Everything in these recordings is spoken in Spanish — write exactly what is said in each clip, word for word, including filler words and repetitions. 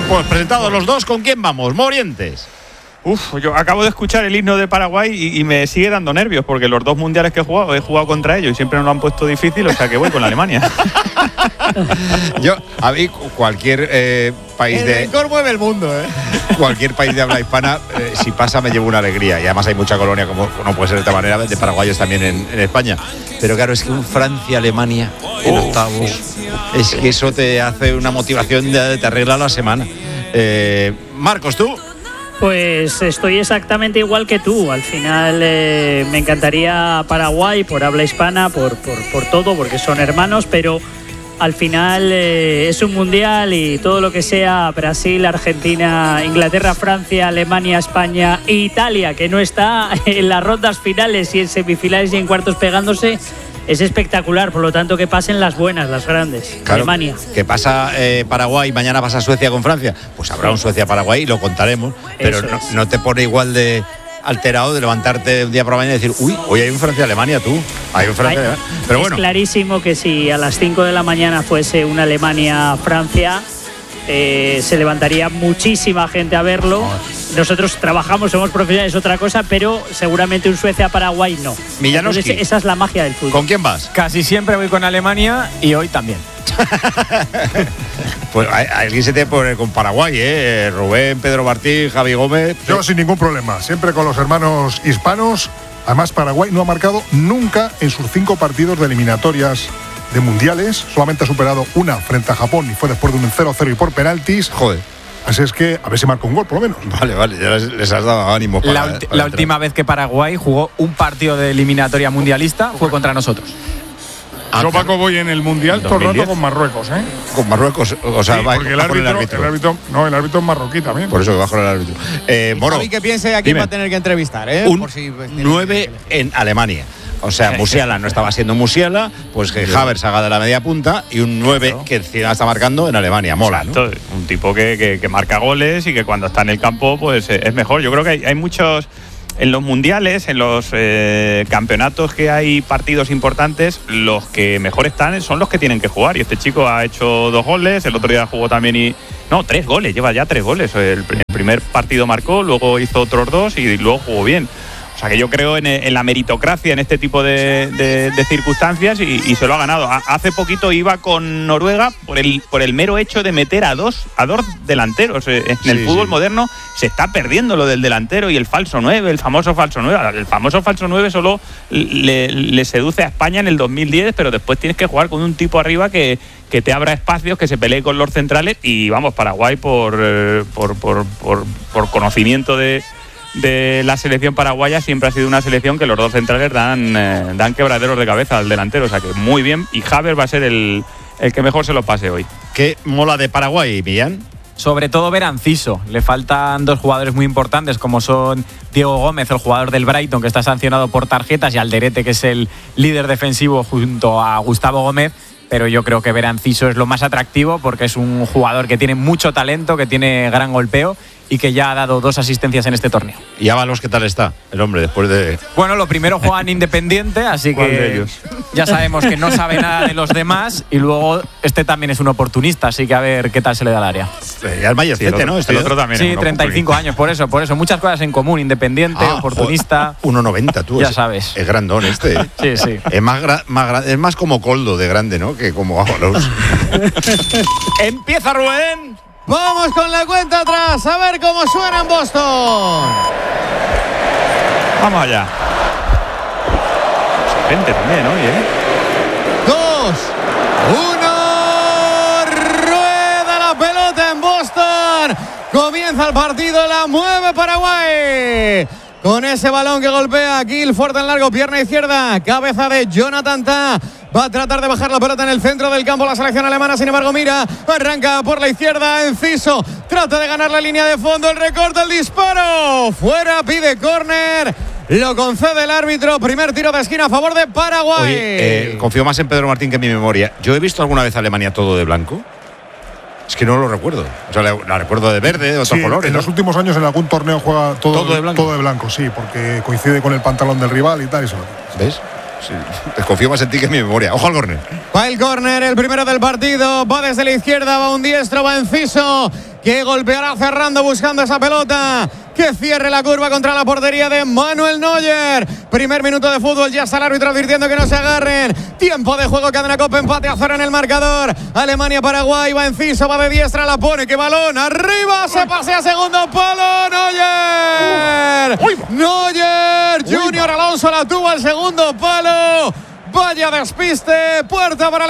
Pues presentados los dos, ¿con quién vamos? Morientes. Uf, yo acabo de escuchar el himno de Paraguay y, y me sigue dando nervios porque los dos mundiales que he jugado, he jugado contra ellos y siempre nos lo han puesto difícil, o sea que voy con la Alemania. Yo, a mí, cualquier eh, país el de... El rencor mueve el mundo, ¿eh? Cualquier país de habla hispana, eh, si pasa me llevo una alegría. Y además hay mucha colonia, como no puede ser de esta manera, de paraguayos también en, en España. Pero claro, es que un Francia-Alemania en Uf. octavos, es que eso te hace una motivación, de, te arregla la semana. Eh, Marcos, ¿tú? Pues estoy exactamente igual que tú. Al final eh, me encantaría Paraguay por habla hispana, por, por, por todo, porque son hermanos, pero al final eh, es un mundial y todo lo que sea Brasil, Argentina, Inglaterra, Francia, Alemania, España e Italia, que no está en las rondas finales y en semifinales y en cuartos pegándose, es espectacular. Por lo tanto, que pasen las buenas, las grandes. Claro, Alemania. Que pasa eh, Paraguay, mañana pasa Suecia con Francia. Pues habrá un Suecia-Paraguay y lo contaremos. Pero no, no te pone igual de alterado de levantarte un día por la mañana y decir, uy, hoy hay un Francia-Alemania, tú. Hay un Francia-Alemania. Pero es bueno. Clarísimo que si a las cinco de la mañana fuese una Alemania-Francia, eh, se levantaría muchísima gente a verlo. Nosotros trabajamos, somos profesionales, otra cosa, pero seguramente un Suecia-Paraguay no. Millanoski. Entonces, esa es la magia del fútbol. ¿Con quién vas? Casi siempre voy con Alemania y hoy también. Pues alguien se te pone con Paraguay, ¿eh? Rubén, Pedro Martín, Javi Gómez. Yo sin ningún problema, siempre con los hermanos hispanos. Además, Paraguay no ha marcado nunca en sus cinco partidos de eliminatorias de mundiales. Solamente ha superado una frente a Japón y fue después de un cero cero y por penaltis. Joder. Así es que a ver si marca un gol, por lo menos. Vale, vale, ya les, les has dado ánimo para, La, ulti- para la última vez que Paraguay jugó un partido de eliminatoria mundialista fue contra nosotros. Ah, Yo, Paco, voy en el Mundial todo el rato con Marruecos, ¿eh? Con Marruecos, o sea, Sí, va, porque el va con árbitro, el árbitro. el árbitro. No, el árbitro es marroquí también. Por eso que va con el árbitro. Eh, Moro, Javi, que piense a quién dime. va a tener que entrevistar, ¿eh? Un Por si, pues, tiene- nueve en Alemania. O sea, Musiala no estaba siendo Musiala, pues que Havertz haga de la media punta y un nueve claro. que encima está marcando en Alemania. Mola, ¿no? Exacto, un tipo que, que, que marca goles y que cuando está en el campo pues es mejor. Yo creo que hay, hay muchos... En los mundiales, en los eh, campeonatos que hay partidos importantes, los que mejor están son los que tienen que jugar. Y este chico ha hecho dos goles, el otro día jugó también y... No, tres goles, lleva ya tres goles. El, el primer partido marcó, luego hizo otros dos y luego jugó bien. O sea que yo creo en, en la meritocracia en este tipo de, de, de circunstancias y, y se lo ha ganado. Hace poquito iba con Noruega por el, por el mero hecho de meter a dos, a dos delanteros. En sí, el fútbol sí. moderno se está perdiendo lo del delantero y el falso nueve, el famoso falso nueve. El famoso falso nueve solo le, le seduce a España en el dos mil diez, pero después tienes que jugar con un tipo arriba que, que te abra espacios, que se pelee con los centrales y vamos, Paraguay por, por, por, por, por conocimiento de... de la selección paraguaya siempre ha sido una selección que los dos centrales dan, eh, dan quebraderos de cabeza al delantero, o sea que muy bien, y Havertz va a ser el, el que mejor se lo pase hoy. ¿Qué mola de Paraguay, Millán? Sobre todo ver a Enciso. Le faltan dos jugadores muy importantes como son Diego Gómez, el jugador del Brighton que está sancionado por tarjetas, y Alderete, que es el líder defensivo junto a Gustavo Gómez. Pero yo creo que ver a Enciso es lo más atractivo porque es un jugador que tiene mucho talento, que tiene gran golpeo y que ya ha dado dos asistencias en este torneo. ¿Y Ábalos qué tal está el hombre después de...? Bueno, lo primero juega en Independiente, así que ya sabemos que no sabe nada de los demás, y luego este también es un oportunista, así que a ver qué tal se le da al área. Eh, al Mayercete, sí, ¿no? Este el otro también. Sí, treinta y cinco años, por eso, por eso. Muchas cosas en común, Independiente, ah, oportunista. uno noventa, tú. Ya es, sabes. Es grandón este. ¿eh? Sí, sí. Es más, gra- más gra- es más como Coldo de grande, ¿no? Que como Ábalos. Empieza Rubén. Vamos con la cuenta atrás, a ver cómo suena en Boston. Vamos allá. Gente también, oye. ¿eh? Dos, uno, rueda la pelota en Boston. Comienza el partido, la mueve Paraguay. Con ese balón que golpea Guilford en largo, pierna izquierda, cabeza de Jonathan Tah. Va a tratar de bajar la pelota en el centro del campo la selección alemana, sin embargo mira, arranca por la izquierda, Enciso, trata de ganar la línea de fondo, el recorte, el disparo, fuera, pide córner, lo concede el árbitro, primer tiro de esquina a favor de Paraguay. Oye, eh, confío más en Pedro Martín que en mi memoria. ¿Yo he visto alguna vez a Alemania todo de blanco? Es que no lo recuerdo. O sea, la, la recuerdo de verde, de otros sí, colores. En ¿no? los últimos años en algún torneo juega todo, ¿Todo de blanco? Todo de blanco, sí, porque coincide con el pantalón del rival y tal. Y eso. ¿Ves? Sí. Desconfío más en ti que en mi memoria. Ojo al córner. Va el córner, el primero del partido. Va desde la izquierda, va un diestro, va Enciso. que golpeará cerrando, buscando esa pelota, que cierre la curva contra la portería de Manuel Neuer. Primer minuto de fútbol, ya está el árbitro advirtiendo que no se agarren. Tiempo de juego, cadena Copa, empate a cero en el marcador. Alemania-Paraguay, va Enciso, va de diestra, la pone, que balón, arriba, se pasea segundo palo, Neuer. Neuer, Junior Alonso la tuvo al segundo palo. Vaya despiste, puerta para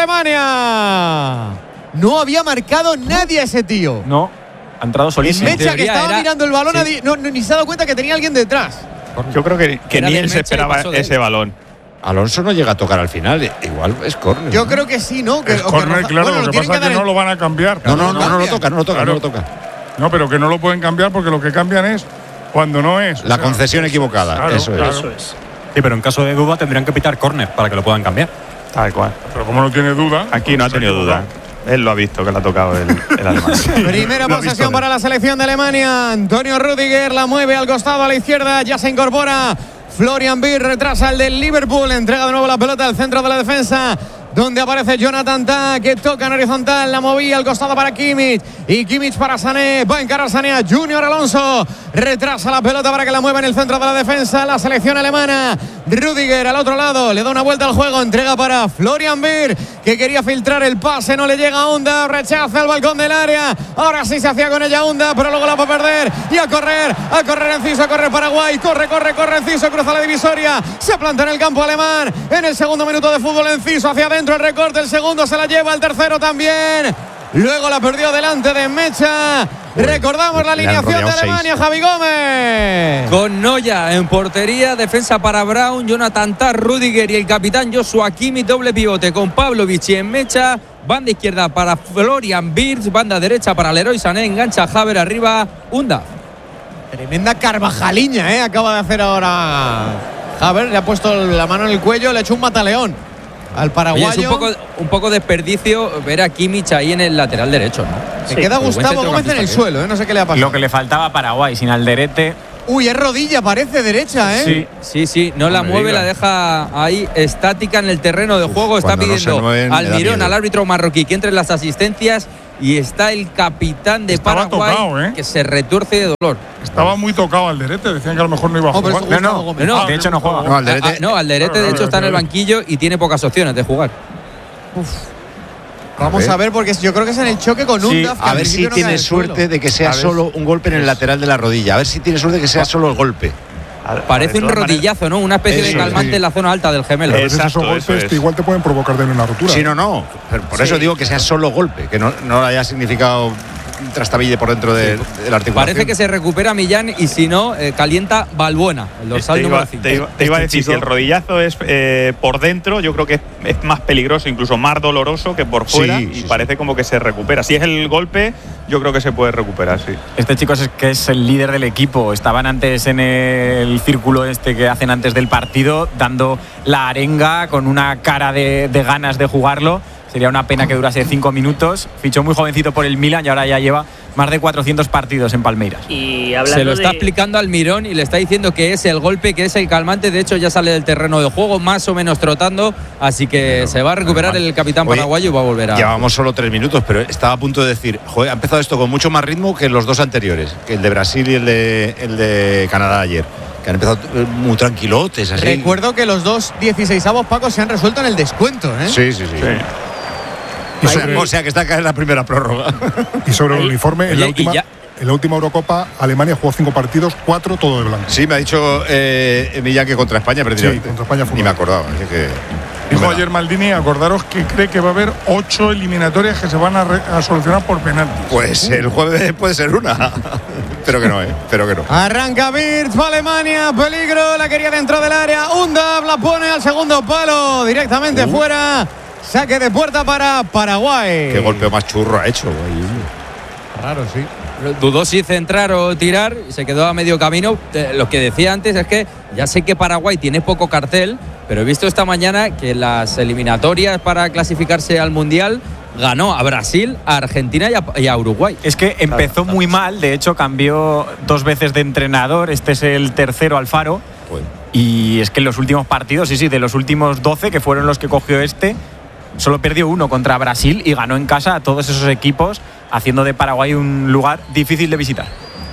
Alemania. No había marcado nadie ese tío. No, ha entrado solísimo. En Mecha, que estaba era, mirando el balón, sí. no, no, ni se ha dado cuenta que tenía alguien detrás. Yo creo que, que ni él se esperaba ese balón. Alonso no llega a tocar al final, igual es córner. Yo creo que sí, ¿no? Que, Es córner, claro, bueno, lo que pasa es que, que no lo van a cambiar. No, no, no, no, no lo toca, no lo toca, claro. no lo toca. No, pero que no lo pueden cambiar porque lo que cambian es cuando no es. La o sea, concesión equivocada, claro, eso es. claro. Eso es. Sí, pero en caso de duda tendrían que pitar córner para que lo puedan cambiar. Tal cual. Pero como no tiene duda. Aquí no ha tenido duda. Él lo ha visto que le ha tocado el, el alemán. Primera Lo ha posesión visto para la selección de Alemania. Antonio Rüdiger la mueve al costado a la izquierda. Ya se incorpora Florian Wirtz, retrasa el del Liverpool. Entrega de nuevo la pelota al centro de la defensa, donde aparece Jonathan Tah, que toca en horizontal, la movía al costado para Kimmich, y Kimmich para Sané, va a encarar Sané a Junior Alonso, retrasa la pelota para que la mueva en el centro de la defensa la selección alemana. Rüdiger al otro lado, le da una vuelta al juego, entrega para Florian Wirtz, que quería filtrar el pase, no le llega a Onda, rechaza el balcón del área, ahora sí se hacía con ella Onda, pero luego la va a perder, y a correr, a correr Enciso, a correr Paraguay, corre, corre, corre Enciso, cruza la divisoria, se planta en el campo alemán, en el segundo minuto de fútbol Enciso hacia adentro, el recorte, el segundo se la lleva, el tercero también. Luego la perdió delante de Mecha. Uy, Recordamos la alineación de Alemania, seis. Javi Gómez. Con Noya en portería, defensa para Braun, Jonathan Tah, Rüdiger y el capitán Joshua Kimmich, doble pivote con Pavlovic y en Mecha. Banda izquierda para Florian Wirtz, banda derecha para Leroy Sané, engancha Haver arriba, Unda. Tremenda Carvajaliña, ¿eh? Acaba de hacer ahora Haver, le ha puesto la mano en el cuello, le ha hecho un mataleón al paraguayo. Oye, es un poco, un poco desperdicio ver a Kimmich ahí en el lateral derecho, ¿no? Se sí, queda Gustavo Gómez en el suelo, ¿eh? No sé qué le ha pasado. Lo que le faltaba a Paraguay, sin Alderete. Uy, es rodilla, parece derecha, ¿eh? Sí, sí, sí. No, no la mueve, diga. La deja ahí estática en el terreno de juego. Uf, está pidiendo no mueven, al mirón, al árbitro marroquí, que entre en las asistencias. Y está el capitán de Estaba Paraguay tocado, ¿eh? que se retuerce de dolor. Estaba muy tocado Alderete, decían que a lo mejor no iba a oh, jugar. No, no, no, no, de hecho no juega. No, Alderete, ah, no, Alderete de hecho está en el banquillo y tiene pocas opciones de jugar. Uf. Vamos a ver. a ver, porque yo creo que es en el choque con sí, Undaf. A ver si no tiene suerte de que sea solo un golpe en el lateral de la rodilla. A ver si tiene suerte de que sea solo el golpe. Parece un rodillazo, ¿no? Una especie eso, de calmante sí. en la zona alta del gemelo. Exacto, esos golpes que igual te pueden provocar de una rotura. Sí, no, no. Por sí. eso digo que sea solo golpe, que no, no haya significado un trastabille por dentro de, sí. de la articulación. Parece que se recupera Millán y si no, eh, calienta Balbuena, el dorsal te número iba, cinco. Te iba, te iba este a decir, chico, si el rodillazo es eh, por dentro, yo creo que es, es más peligroso, incluso más doloroso que por fuera, sí, y sí, parece sí. como que se recupera. Si es el golpe, yo creo que se puede recuperar, sí. Este chico es que es el líder del equipo. Estaban antes en el círculo este que hacen antes del partido, dando la arenga con una cara de, de ganas de jugarlo. Sería una pena que durase cinco minutos. Fichó muy jovencito por el Milan y ahora ya lleva más de cuatrocientos partidos en Palmeiras. Y hablando Se lo está de... explicando al Mirón y le está diciendo que es el golpe, que es el calmante. De hecho, ya sale del terreno de juego, más o menos trotando. Así que bueno, se va a recuperar bueno, el capitán Oye, paraguayo y va a volver a. Llevamos solo tres minutos, pero estaba a punto de decir, joder, ha empezado esto con mucho más ritmo que los dos anteriores, que el de Brasil y el de, el de Canadá ayer. Que han empezado muy tranquilotes. Así. Recuerdo que los dos dieciseisavos Pacos se han resuelto en el descuento, ¿eh? Sí, sí, sí. sí. O sea, o sea que está acá en la primera prórroga. Y sobre el uniforme, en la, última, en la última Eurocopa, Alemania jugó cinco partidos, cuatro todo de blanco. Sí, me ha dicho eh, Millán que contra España, pero sí, contra España fue. Ni me acordaba. Así que, dijo ayer Maldini, acordaros que cree que va a haber ocho eliminatorias que se van a, re, a solucionar por penaltis. Pues uh. el jueves puede ser una. Pero que no, ¿eh? Pero que no. Arranca Wirtz, va Alemania, peligro, la quería dentro del área. Undaf la pone al segundo palo, directamente uh. fuera. Saque de puerta para Paraguay. Qué golpeo más churro ha hecho, güey. Raro, sí. Dudó si centrar o tirar y se quedó a medio camino. Lo que decía antes es que ya sé que Paraguay tiene poco cartel, pero he visto esta mañana que las eliminatorias para clasificarse al Mundial ganó a Brasil, a Argentina y a, y a Uruguay. Es que empezó muy mal, de hecho cambió dos veces de entrenador, este es el tercero Alfaro. Bueno. Y es que en los últimos partidos, sí, sí, de los últimos doce que fueron los que cogió este, solo perdió uno contra Brasil y ganó en casa a todos esos equipos haciendo de Paraguay un lugar difícil de visitar.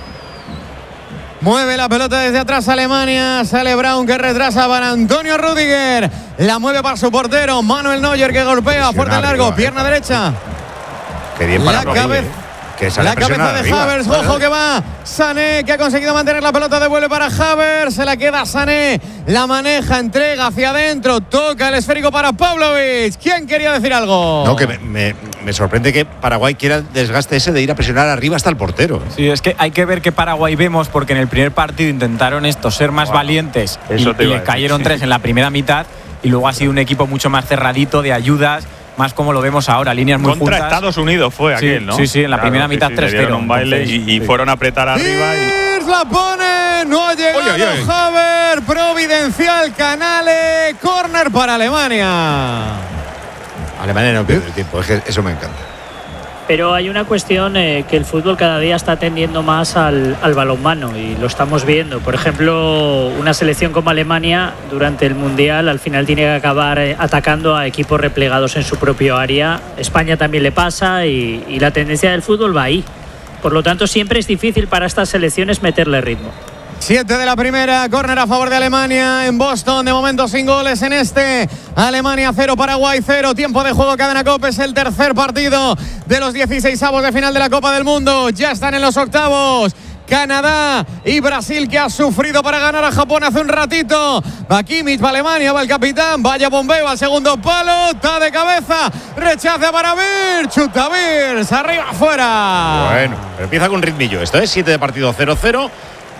Mueve la pelota desde atrás Alemania. Sale Braun que retrasa para Antonio Rüdiger. La mueve para su portero Manuel Neuer que golpea fuerte en largo. Pierna derecha. Qué bien para la cabeza. Que sale la cabeza de arriba. Havertz, ojo que va Sané, que ha conseguido mantener la pelota, devuelve para Havertz, se la queda Sané, la maneja, entrega hacia adentro, toca el esférico para Pavlovic. ¿Quién quería decir algo? No, que me, me, me sorprende que Paraguay quiera el desgaste ese de ir a presionar arriba hasta el portero. Sí, es que hay que ver qué Paraguay vemos, porque en el primer partido intentaron esto, ser más wow. valientes, Eso y, y les cayeron sí. tres en la primera mitad, y luego ha sido un equipo mucho más cerradito, de ayudas, más como lo vemos ahora, líneas muy Contra juntas. Estados Unidos fue sí, aquel, ¿no? Sí, sí, en la claro, primera sí, mitad sí, tres cero. un baile y, y sí. fueron a apretar arriba. Y... la pone, no ha llegado oye, oye, oye. Havertz, providencial Canale, córner para Alemania. Alemania no pierde el tiempo, es que eso me encanta. Pero hay una cuestión eh, que el fútbol cada día está tendiendo más al, al balonmano y lo estamos viendo. Por ejemplo, una selección como Alemania durante el Mundial al final tiene que acabar eh, atacando a equipos replegados en su propio área. España también le pasa y, y la tendencia del fútbol va ahí. Por lo tanto, siempre es difícil para estas selecciones meterle ritmo. Siete de la primera, córner a favor de Alemania en Boston, de momento sin goles en este. Alemania cero, Paraguay cero, tiempo de juego, Cadena Cope, es el tercer partido de los dieciseisavos de final de la Copa del Mundo. Ya están en los octavos Canadá y Brasil, que ha sufrido para ganar a Japón hace un ratito. Va Kimmich, va Alemania, va el capitán, vaya bombeo al segundo palo, está de cabeza, rechaza para Birch, chuta Birch, arriba, afuera. Bueno, pero empieza con ritmillo, esto es siete de partido, cero cero.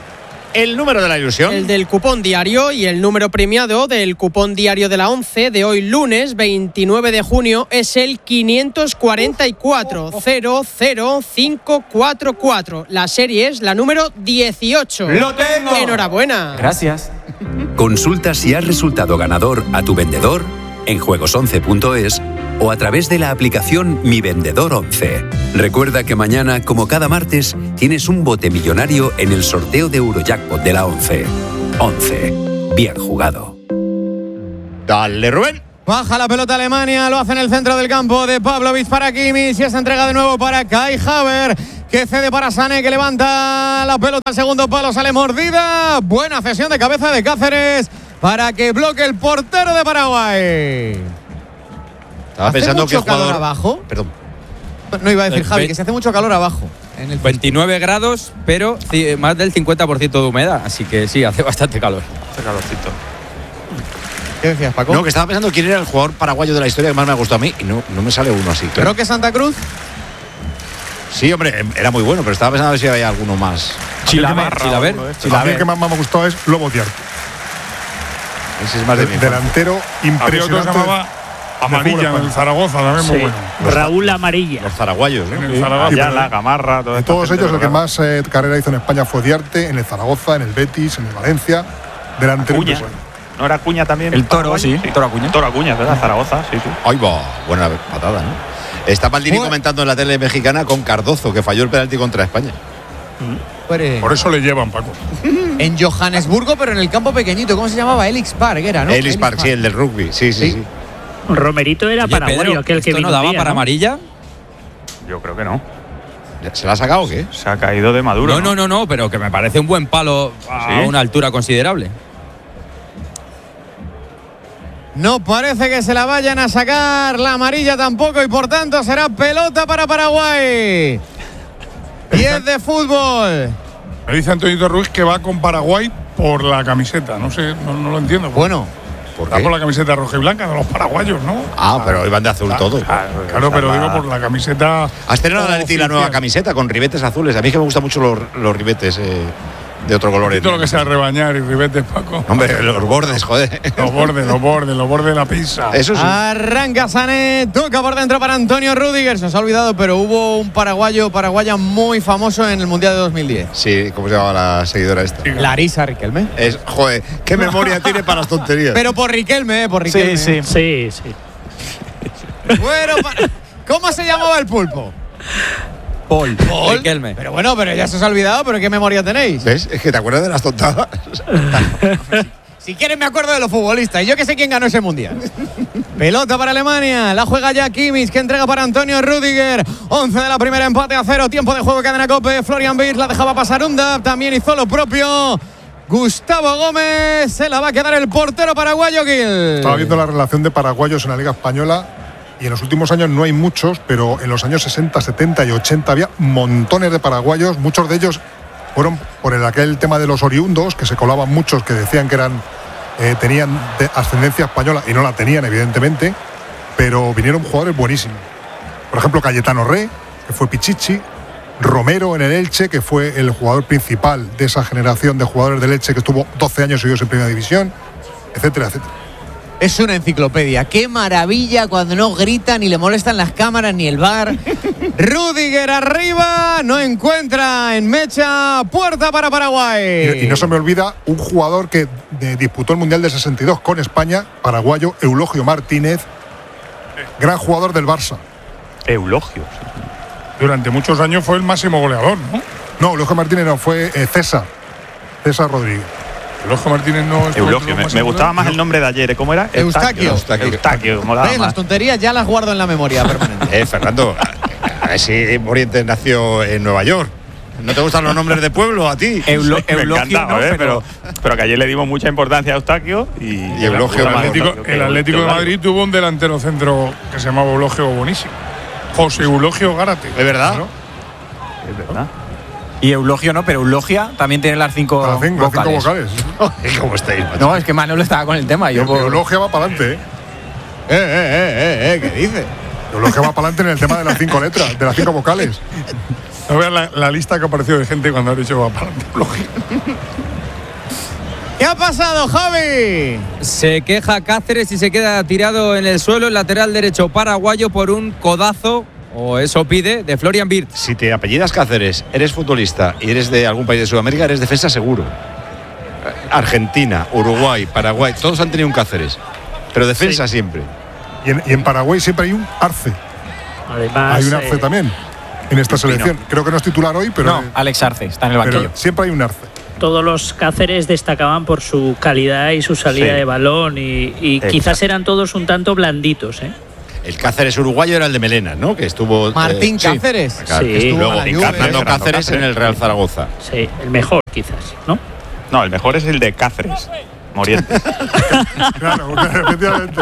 El número de la ilusión. El del cupón diario y el número premiado del cupón diario de la once de hoy lunes veintinueve de junio es el quinientos cuarenta y cuatro cero cero cinco cuatro cuatro. La serie es la número dieciocho. ¡Lo tengo! Enhorabuena. Gracias. Consulta si has resultado ganador a tu vendedor en juegos once punto es o a través de la aplicación Mi Vendedor once. Recuerda que mañana, como cada martes, tienes un bote millonario en el sorteo de Eurojackpot de la once. once. Bien jugado. Dale, Rubén. Baja la pelota Alemania, lo hace en el centro del campo de Pavlovic para Kimmich y es entrega de nuevo para Kai Havertz, que cede para Sané, que levanta la pelota al segundo palo, sale mordida. Buena cesión de cabeza de Cáceres para que bloque el portero de Paraguay. Estaba pensando mucho que jugador... calor abajo. Perdón. No iba a decir Javi, que se hace mucho calor abajo. En el veintinueve grados, pero más del cincuenta por ciento de humedad, así que sí, hace bastante calor. Hace calorcito. ¿Qué decías, Paco? No, que estaba pensando quién era el jugador paraguayo de la historia que más me ha gustado a mí y no, no me sale uno así. Claro. Roque Santa Cruz. Sí, hombre, era muy bueno, pero estaba pensando a ver si había alguno más. Chilaver, Chilaver. A mí el que más me ha gustado es Lobo Diarco. Ese es más de mi delantero impresionante. Había otro que se llamaba Amarilla en el Zaragoza, también sí. muy bueno. Raúl Amarilla. Los zaraguayos, ¿no? En el Zaragoza. Ya, la Gamarra, de todos ellos, el que más eh, carrera hizo en España fue Diarte, en el Zaragoza, en el Betis, en el Valencia. Delantero Acuña. ¿No era Acuña también? El Toro, sí, sí. Toro Acuña. Toro Acuña, ¿verdad? Zaragoza, sí, sí. Ahí va, buena patada, ¿no? Está Maldini Bueno. comentando en la tele mexicana con Cardozo, que falló el penalti contra España. Por eso le llevan, Paco. En Johannesburgo, pero en el campo pequeñito. ¿Cómo se llamaba? Elix Park era, ¿no? Ellis Park, sí, el del rugby. Sí, sí, sí. sí. Romerito era Oye, paraguayo, Pedro, aquel que ¿esto vino no daba un día, para ¿no? amarilla? Yo creo que no. ¿Se la ha sacado o qué? Se ha caído de Maduro. No, no, no, no, pero que me parece un buen palo a ¿Sí? una altura considerable. No parece que se la vayan a sacar, la amarilla tampoco, y por tanto será pelota para Paraguay. Y es de fútbol. Me dice Antonio Ruiz que va con Paraguay por la camiseta. No sé, no, no lo entiendo. Bueno, ¿por Va qué? por la camiseta roja y blanca de los paraguayos, ¿no? Ah, pero iban de azul todo. Claro, claro, pero digo por la camiseta. Has estrenado la Leti la nueva oficial. camiseta con ribetes azules. A mí es que me gustan mucho los, los ribetes eh, de otro color. Todo lo que sea rebañar y ribetes, Paco. Hombre, los bordes, joder. Los bordes, los bordes, los bordes de la pizza. Eso sí. arranca Sané, toca por dentro para Antonio Rüdiger. Se nos ha olvidado, pero hubo un paraguayo, paraguaya muy famoso en el Mundial de dos mil diez. Sí, ¿cómo se llama la seguidora esta? Larisa Riquelme. Es, joder, qué memoria tiene para las tonterías. Pero por Riquelme, eh, por Riquelme. Sí, sí. Sí, sí. Bueno, para- ¿cómo se llamaba el pulpo? Paul. Paul. Riquelme. Pero bueno, pero ya se os ha olvidado, pero ¿qué memoria tenéis? ¿Ves? Es que te acuerdas de las tontadas. Si Si quieres me acuerdo de los futbolistas. Yo que sé quién ganó ese mundial. Pelota para Alemania. La juega ya Kimmich, que entrega para Antonio Rüdiger. once de la primera, empate a cero. Tiempo de juego, cadena Cope. Florian Wirtz la dejaba pasar Undab. También hizo lo propio Gustavo Gómez. Se la va a quedar el portero paraguayo, Gil. Estaba viendo la relación de paraguayos en la Liga Española. Y en los últimos años no hay muchos, pero en los años sesenta, setenta y ochenta había montones de paraguayos. Muchos de ellos fueron por el, aquel tema de los oriundos, que se colaban muchos que decían que eran eh, tenían ascendencia española y no la tenían, evidentemente, pero vinieron jugadores buenísimos. Por ejemplo, Cayetano Re, que fue Pichichi, Romero en el Elche, que fue el jugador principal de esa generación de jugadores del Elche que estuvo doce años seguidos en Primera División, etcétera, etcétera. Es una enciclopedia. Qué maravilla cuando no gritan ni le molestan las cámaras ni el V A R. Rüdiger arriba, no encuentra en mecha, puerta para Paraguay. Y, y no se me olvida un jugador que de, disputó el Mundial de sesenta y dos con España, paraguayo, Eulogio Martínez, gran jugador del Barça. Eulogio. Durante muchos años fue el máximo goleador, ¿no? No, Eulogio Martínez no, fue eh, César. César Rodríguez. Eulogio Martínez no es. Eulogio, me, me gustaba más el nombre de ayer. ¿Cómo era? Eustaquio. Eustaquio. Eustaquio, molaba ¿Ves? más. Las tonterías ya las guardo en la memoria permanente. Eh, Fernando, a ver si Morientes nació en Nueva York. ¿No te gustan los nombres de pueblo a ti? Eulo, Me Eulogio, encantaba, ¿no? ¿eh? pero, pero que ayer le dimos mucha importancia a Eustaquio y, Y Eulogio El Atlético, el Atlético de Madrid tuvo un delantero centro que se llamaba Eulogio buenísimo. José Eulogio Gárate. ¿Es verdad? ¿No? Es verdad. Y Eulogio no, pero Eulogia también tiene las cinco, Las cinco, las cinco vocales. vocales. ¿Cómo estáis, macho? No, es que Manolo estaba con el tema. Yo por- Eulogio va para adelante, ¿eh? Eh, eh, eh, eh, ¿qué dice? Eulogio va para adelante en el tema de las cinco letras, de las cinco vocales. No veas la, la lista que apareció de gente cuando ha dicho va para adelante. Eulogio. ¿Qué ha pasado, Javi? Se queja Cáceres y se queda tirado en el suelo el lateral derecho paraguayo por un codazo, o eso pide, de Florian Wirtz. Si te apellidas Cáceres, eres futbolista y eres de algún país de Sudamérica, eres defensa seguro. Argentina, Uruguay, Paraguay, todos han tenido un Cáceres. Pero defensa Sí. siempre. Y en, y en Paraguay siempre hay un Arce. Además, Hay un Arce eh, también en esta selección. Creo que no es titular hoy, pero, No, Alex Arce está en el pero banquillo. siempre hay un Arce. todos los Cáceres destacaban por su calidad y su salida Sí. de balón y, y Exacto. quizás eran todos un tanto blanditos, ¿eh? El Cáceres uruguayo era el de Melenas, ¿no? Que estuvo. Martín eh, sí. Cáceres. Claro, Sí. que estuvo Luego, luego en la Juve. Fernando Fernando Cáceres en Cáceres. el Real Zaragoza. Sí, el mejor quizás, ¿no? No, el mejor es el de Cáceres. Morientes. Claro, efectivamente.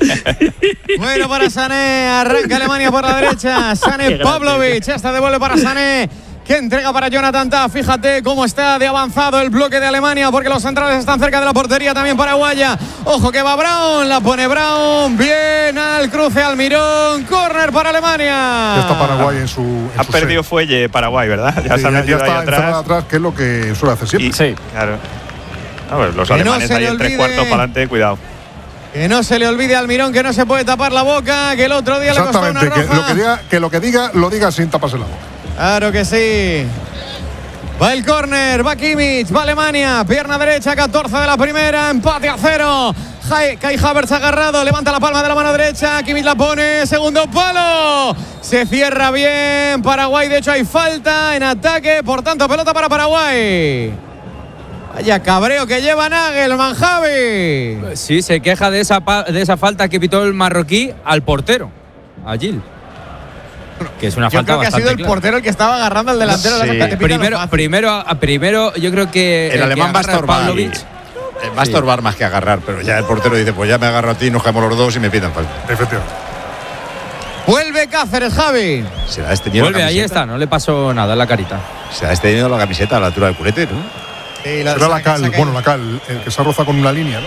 Bueno, para Sané, arranca Alemania por la derecha. Qué Sané grande. Pavlovic, esta devuelve para Sané. Que entrega para Jonathan Tah. Fíjate cómo está de avanzado el bloque de Alemania, porque los centrales están cerca de la portería también paraguaya. Ojo que va Brown, la pone Brown. Bien al cruce Almirón. Córner para Alemania. Ya está Paraguay en su. En Ha su perdido set. fuelle Paraguay, ¿verdad? Ya Sí, se ha ya, ya metido ahí está encerrado atrás. atrás, que es lo que suele hacer siempre. Y, Sí. Claro. A ver, los Que no alemanes se ahí le en tres olvide. cuartos para adelante, cuidado. Que no se le olvide a Almirón que no se puede tapar la boca, que el otro día le costó una Exactamente, que roja. lo que, diga, que lo que diga, lo diga sin taparse la boca. Claro que sí. Va el córner, va Kimmich, va Alemania, pierna derecha, catorce de la primera, empate a cero. Jai- Kai Havertz agarrado, levanta la palma de la mano derecha, Kimmich la pone, segundo palo. Se cierra bien Paraguay, de hecho hay falta en ataque, por tanto pelota para Paraguay. Vaya cabreo que lleva Nagelman, Javi. Sí, se queja de esa, pa- de esa falta que pitó el marroquí al portero, a Gil. Que es una Yo falta creo que ha bastante sido el clara. portero el que estaba agarrando al delantero. Sí. la saca, te pica lo Primero, fácil. primero, a- primero, yo creo que El que alemán va a agarra estorbar. Pavlovic. Eh, Va a estorbar más que agarrar, pero ya el portero dice: pues ya me agarro a ti, nos caemos los dos y me pidan falta. Efectivamente. Vuelve Cáceres, Javi. Se le ha extendido Vuelve, la ahí camiseta. está, no le pasó nada en la carita. Se le ha extendido la camiseta a la altura del culete, ¿no? Sí, la- Será la saca- cal, saca- bueno, la cal, el que se ha rozado con una línea, ¿no?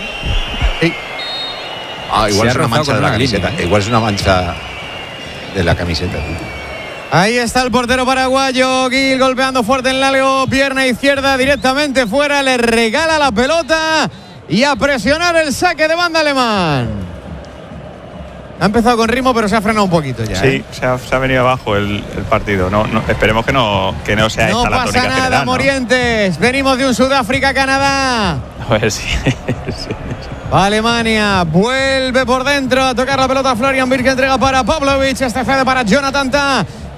Ah, igual Se es ha una rozado mancha con de la una camiseta. línea, ¿eh? Igual es una mancha de la camiseta. tío. Ahí está el portero paraguayo, Gil golpeando fuerte en largo, pierna izquierda directamente fuera, le regala la pelota y a presionar el saque de banda alemán. Ha empezado con ritmo, pero se ha frenado un poquito ya. Sí, ¿eh? se ha, se ha venido abajo el, el partido. No, no, esperemos que no, que no sea No esta la pasa tónica nada, general, ¿no? Morientes. Venimos de un Sudáfrica-Canadá. Pues sí, sí. Va Alemania, vuelve por dentro a tocar la pelota Florian Wirtz, que entrega para Pavlovic, este cede para Jonathan Tah.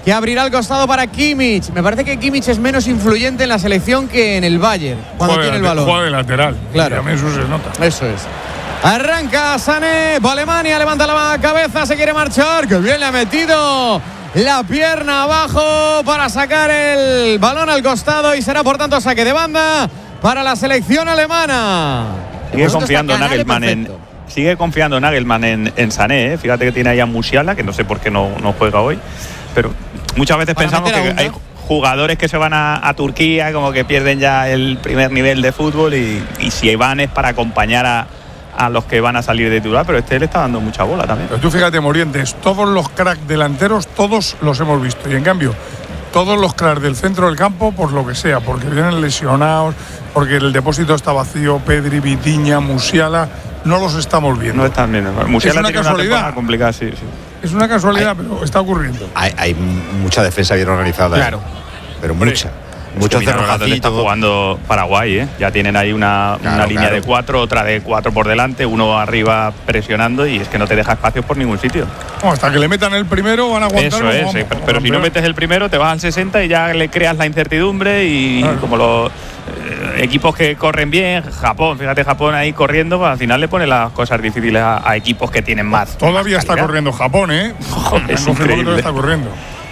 que abrirá el costado para Kimmich. Me parece que Kimmich es menos influyente en la selección que en el Bayern cuando juega tiene el de, balón. Juega de lateral. Claro. Y a mí eso se nota. Eso es. Arranca Sané, va Alemania, levanta la cabeza, se quiere marchar. Que bien le ha metido la pierna abajo para sacar el balón al costado y será por tanto saque de banda para la selección alemana. Sigue confiando Nagelsmann en, sigue confiando Nagelsmann en, en Sané, ¿eh? Fíjate que tiene ahí a Musiala, que no sé por qué no, no juega hoy, pero muchas veces para pensamos que hay jugadores que se van a, a Turquía, como que pierden ya el primer nivel de fútbol y, y si van es para acompañar a, a los que van a salir de titular, pero este le está dando mucha bola también. Pero tú fíjate, Morientes, todos los cracks delanteros, todos los hemos visto, y en cambio todos los cracks del centro del campo, por lo que sea, porque vienen lesionados, porque el depósito está vacío, Pedri, Vitinha, Musiala, no los estamos viendo. No están viendo. Musiala es una tiene casualidad. Una complicada, sí, sí. Es una casualidad, hay, pero está ocurriendo. Hay, hay mucha defensa bien organizada. Claro. ¿eh? Pero mucha. Es Mucho que mira donde está jugando Paraguay, ¿eh? Ya tienen ahí una, claro, una línea claro. de cuatro, otra de cuatro por delante, uno arriba presionando y es que no te deja espacios por ningún sitio. Oh, hasta que le metan el primero van a aguantar. Eso es, vamos, sí, pero si no metes el primero te vas al sesenta y ya le creas la incertidumbre y claro. como los eh, equipos que corren bien, Japón, fíjate Japón ahí corriendo, pues al final le pone las cosas difíciles a, a equipos que tienen más. Todavía más está corriendo Japón, ¿eh? Joder, es increíble. Está corriendo.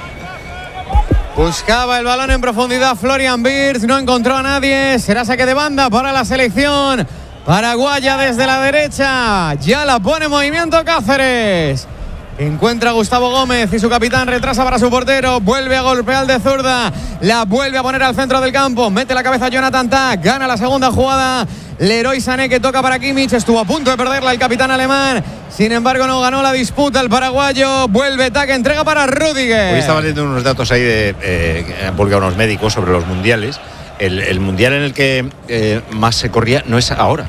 Buscaba el balón en profundidad Florian Wirtz, no encontró a nadie. Será saque de banda para la selección paraguaya desde la derecha. Ya la pone en movimiento Cáceres. Encuentra a Gustavo Gómez y su capitán retrasa para su portero. Vuelve a golpear de zurda. La vuelve a poner al centro del campo. Mete la cabeza Jonathan Tah. Gana la segunda jugada. Leroy Sané que toca para Kimmich. Estuvo a punto de perderla el capitán alemán. Sin embargo, no ganó la disputa el paraguayo. Vuelve Tah que entrega para Rüdiger. Hoy estaba leyendo unos datos ahí de eh, que han publicado unos médicos sobre los mundiales. El, el mundial en el que eh, más se corría no es ahora.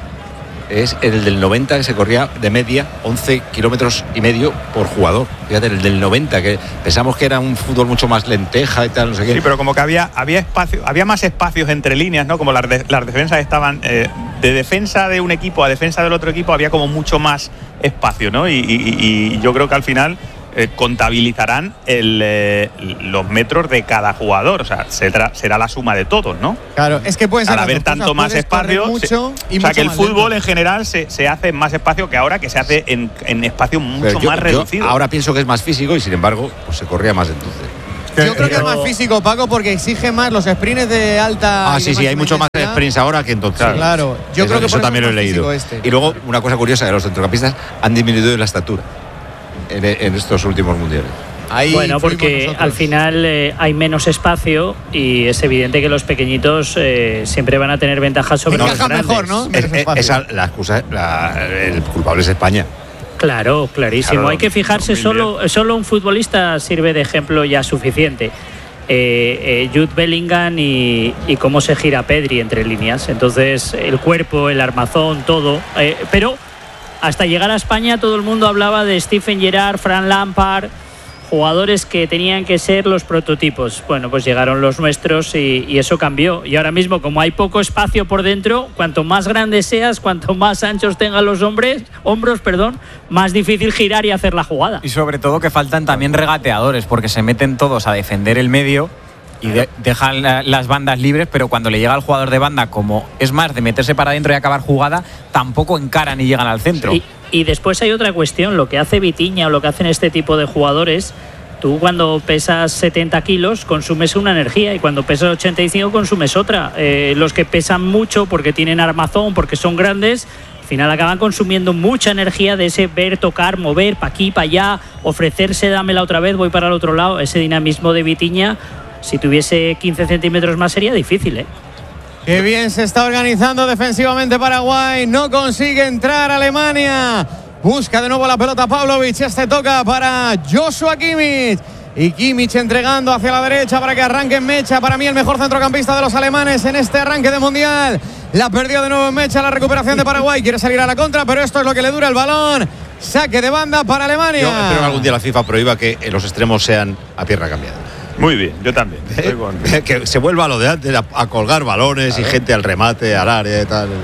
Es el del noventa, que se corría de media once kilómetros y medio por jugador. Fíjate, el del noventa, que pensamos que era un fútbol mucho más lenteja y tal, no sé qué. Sí, pero como que había, había espacio, había más espacios entre líneas, ¿no? Como las, de, las defensas estaban eh, de defensa de un equipo a defensa del otro equipo, había como mucho más espacio, ¿no? Y, y, y yo creo que al final eh, contabilizarán el, eh, los metros de cada jugador. O sea, será, será la suma de todos, ¿no? Claro, es que puede ser. Al haber tanto más espacio, mucho se, y o sea, que el fútbol lento. En general se, se hace en más espacio que ahora, que se hace en, en espacio mucho yo, más reducido. Yo ahora pienso que es más físico y sin embargo, pues se corría más entonces. Yo creo que es más físico, Paco, porque exige más los sprints de alta. Ah, sí, sí, hay mucho más sprints ahora que entonces. Claro, claro. Yo eso, creo que eso también lo he leído. Este. Y luego, una cosa curiosa, que los centrocampistas han disminuido la estatura en, en estos últimos mundiales. Ahí bueno, porque al final eh, hay menos espacio y es evidente que los pequeñitos eh, siempre van a tener ventajas sobre los grandes. Mejor, ¿no? Es, es, esa, la excusa, la, el culpable es España. Claro, clarísimo. Claro, hay que fijarse, solo, solo un futbolista sirve de ejemplo ya suficiente. Eh, eh, Jude Bellingham y, y cómo se gira Pedri entre líneas. Entonces, el cuerpo, el armazón, todo. Eh, pero hasta llegar a España todo el mundo hablaba de Steven Gerrard, Fran Lampard, jugadores que tenían que ser los prototipos. Bueno, pues llegaron los nuestros y, y eso cambió. Y ahora mismo, como hay poco espacio por dentro, cuanto más grande seas, cuanto más anchos tengan los hombres, hombros, perdón, más difícil girar y hacer la jugada. Y sobre todo que faltan también regateadores, porque se meten todos a defender el medio y de, dejan la, las bandas libres, pero cuando le llega al jugador de banda, como es más de meterse para adentro y acabar jugada, tampoco encaran y llegan al centro. Y, y después hay otra cuestión, lo que hace Vitinha o lo que hacen este tipo de jugadores. Tú cuando pesas setenta kilos consumes una energía y cuando pesas ochenta y cinco consumes otra. Eh, los que pesan mucho porque tienen armazón, porque son grandes, al final acaban consumiendo mucha energía de ese ver, tocar, mover, pa' aquí, pa' allá, ofrecerse, dámela otra vez, voy para el otro lado. Ese dinamismo de Vitinha, si tuviese quince centímetros más sería difícil, ¿eh? Qué bien se está organizando defensivamente Paraguay. No consigue entrar Alemania. Busca de nuevo la pelota Pavlovic. Este toca para Joshua Kimmich. Y Kimmich entregando hacia la derecha para que arranque en Mecha. Para mí el mejor centrocampista de los alemanes en este arranque de Mundial. La perdió de nuevo en Mecha. La recuperación de Paraguay. Quiere salir a la contra, pero esto es lo que le dura el balón. Saque de banda para Alemania. Yo espero que algún día la FIFA prohíba que los extremos sean a pierna cambiada. Muy bien, yo también. ¿Eh? Con... Que se vuelva a lo de antes, a, a colgar balones, claro, y gente al remate, al área y tal.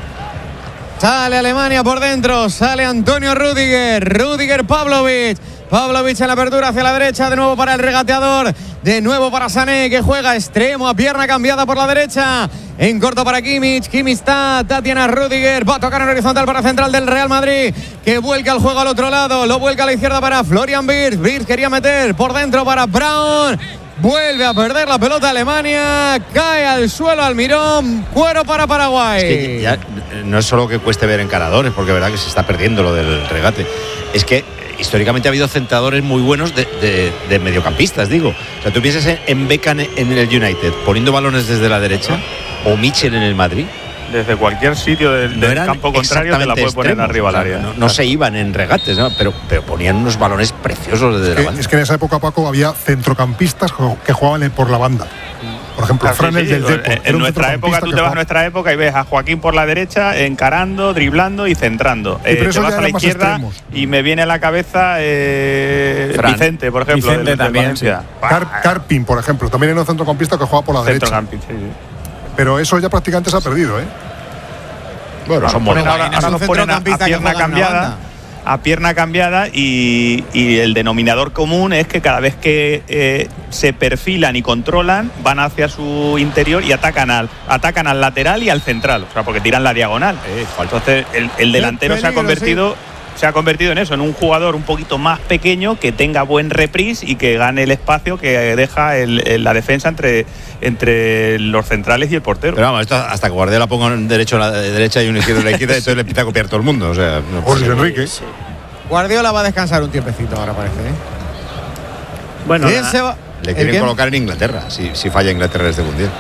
Sale Alemania por dentro, sale Antonio Rüdiger, Rüdiger Pavlovic. Pavlovic en la apertura hacia la derecha, de nuevo para el regateador, de nuevo para Sané, que juega extremo a pierna cambiada por la derecha, en corto para Kimmich, Kimmich está, Tatiana Rüdiger, va a tocar en horizontal para central del Real Madrid, que vuelca el juego al otro lado, lo vuelca a la izquierda para Florian Wirtz, Wirtz quería meter por dentro para Braun, vuelve a perder la pelota Alemania, cae al suelo Almirón, cuero para Paraguay. Es que ya no es solo que cueste ver encaradores, porque es verdad que se está perdiendo lo del regate, es que históricamente ha habido centradores muy buenos de, de, de mediocampistas, digo. O sea, tú piensas en, en Beckham en el United, poniendo balones desde la derecha, o Mitchell en el Madrid. Desde cualquier sitio del, no del campo contrario te la puede poner arriba al área. No, no, no se iban en regates, ¿no? pero, pero ponían unos balones preciosos desde es la que, banda. Es que en esa época, Paco, había centrocampistas que jugaban por la banda. Por ejemplo, ah, Fran sí, el sí, del Depor. En, en nuestra época, tú te vas a nuestra época y ves a Joaquín por la derecha, encarando, driblando y centrando. Sí, eh, te vas a la izquierda y me viene a la cabeza eh, Vicente, por ejemplo. Vicente del, también, sí. Car Carpin, por ejemplo, también era un centrocampista que juega por la derecha. Sí, sí. Pero eso ya prácticamente se ha perdido, ¿eh? Bueno, son ponen ahora, ahora nos ponen a, a pierna cambiada. A pierna cambiada y, y el denominador común es que cada vez que eh, se perfilan y controlan van hacia su interior y atacan al atacan al lateral y al central, o sea, porque tiran la diagonal. Eh, entonces el, el delantero peligro, se ha convertido sí. se ha convertido en eso, en un jugador un poquito más pequeño que tenga buen reprise y que gane el espacio que deja el, el, la defensa entre entre los centrales y el portero. Pero vamos, esto hasta que Guardiola ponga un derecho a la derecha y un izquierdo a la izquierda, entonces le empieza a copiar todo el mundo. O sea, no Luis Enrique. Sí. Guardiola va a descansar un tiempecito ahora, parece. ¿eh? Bueno, ¿Quién se va? Le quieren colocar en Inglaterra, si, si falla Inglaterra en este mundial.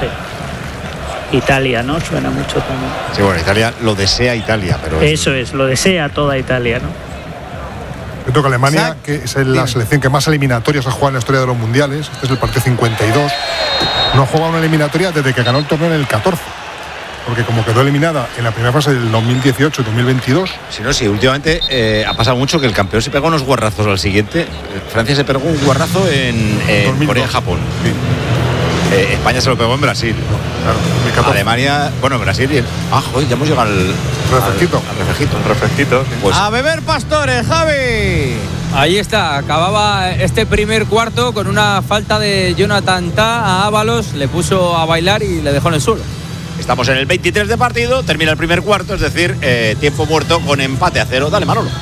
Sí. Italia, ¿no? Suena mucho también. Sí, bueno, Italia lo desea Italia, pero eso es, lo desea toda Italia, ¿no? Me toca Alemania, que es la selección que más eliminatorias ha jugado en la historia de los mundiales. Este es el partido cincuenta y dos. No ha jugado una eliminatoria desde que ganó el torneo en el catorce. Porque como quedó eliminada en la primera fase del dos mil dieciocho dos mil veintidós. Si no, sí, últimamente eh, ha pasado mucho que el campeón se pega unos guarrazos al siguiente. Francia se pegó un guarrazo en, en Corea y Japón. Sí. Eh, España se lo pegó en Brasil. Claro, Alemania, bueno, en Brasil. Y el, ah, joder, ya hemos llegado al refresquito. Al, al refresquito. El refresquito. Sí. Pues, a beber Pastores, Javi. Ahí está, acababa este primer cuarto con una falta de Jonathan Tah a Ábalos, le puso a bailar y le dejó en el suelo. Estamos en el veintitrés de partido, termina el primer cuarto, es decir, eh, tiempo muerto con empate a cero. Dale, Manolo.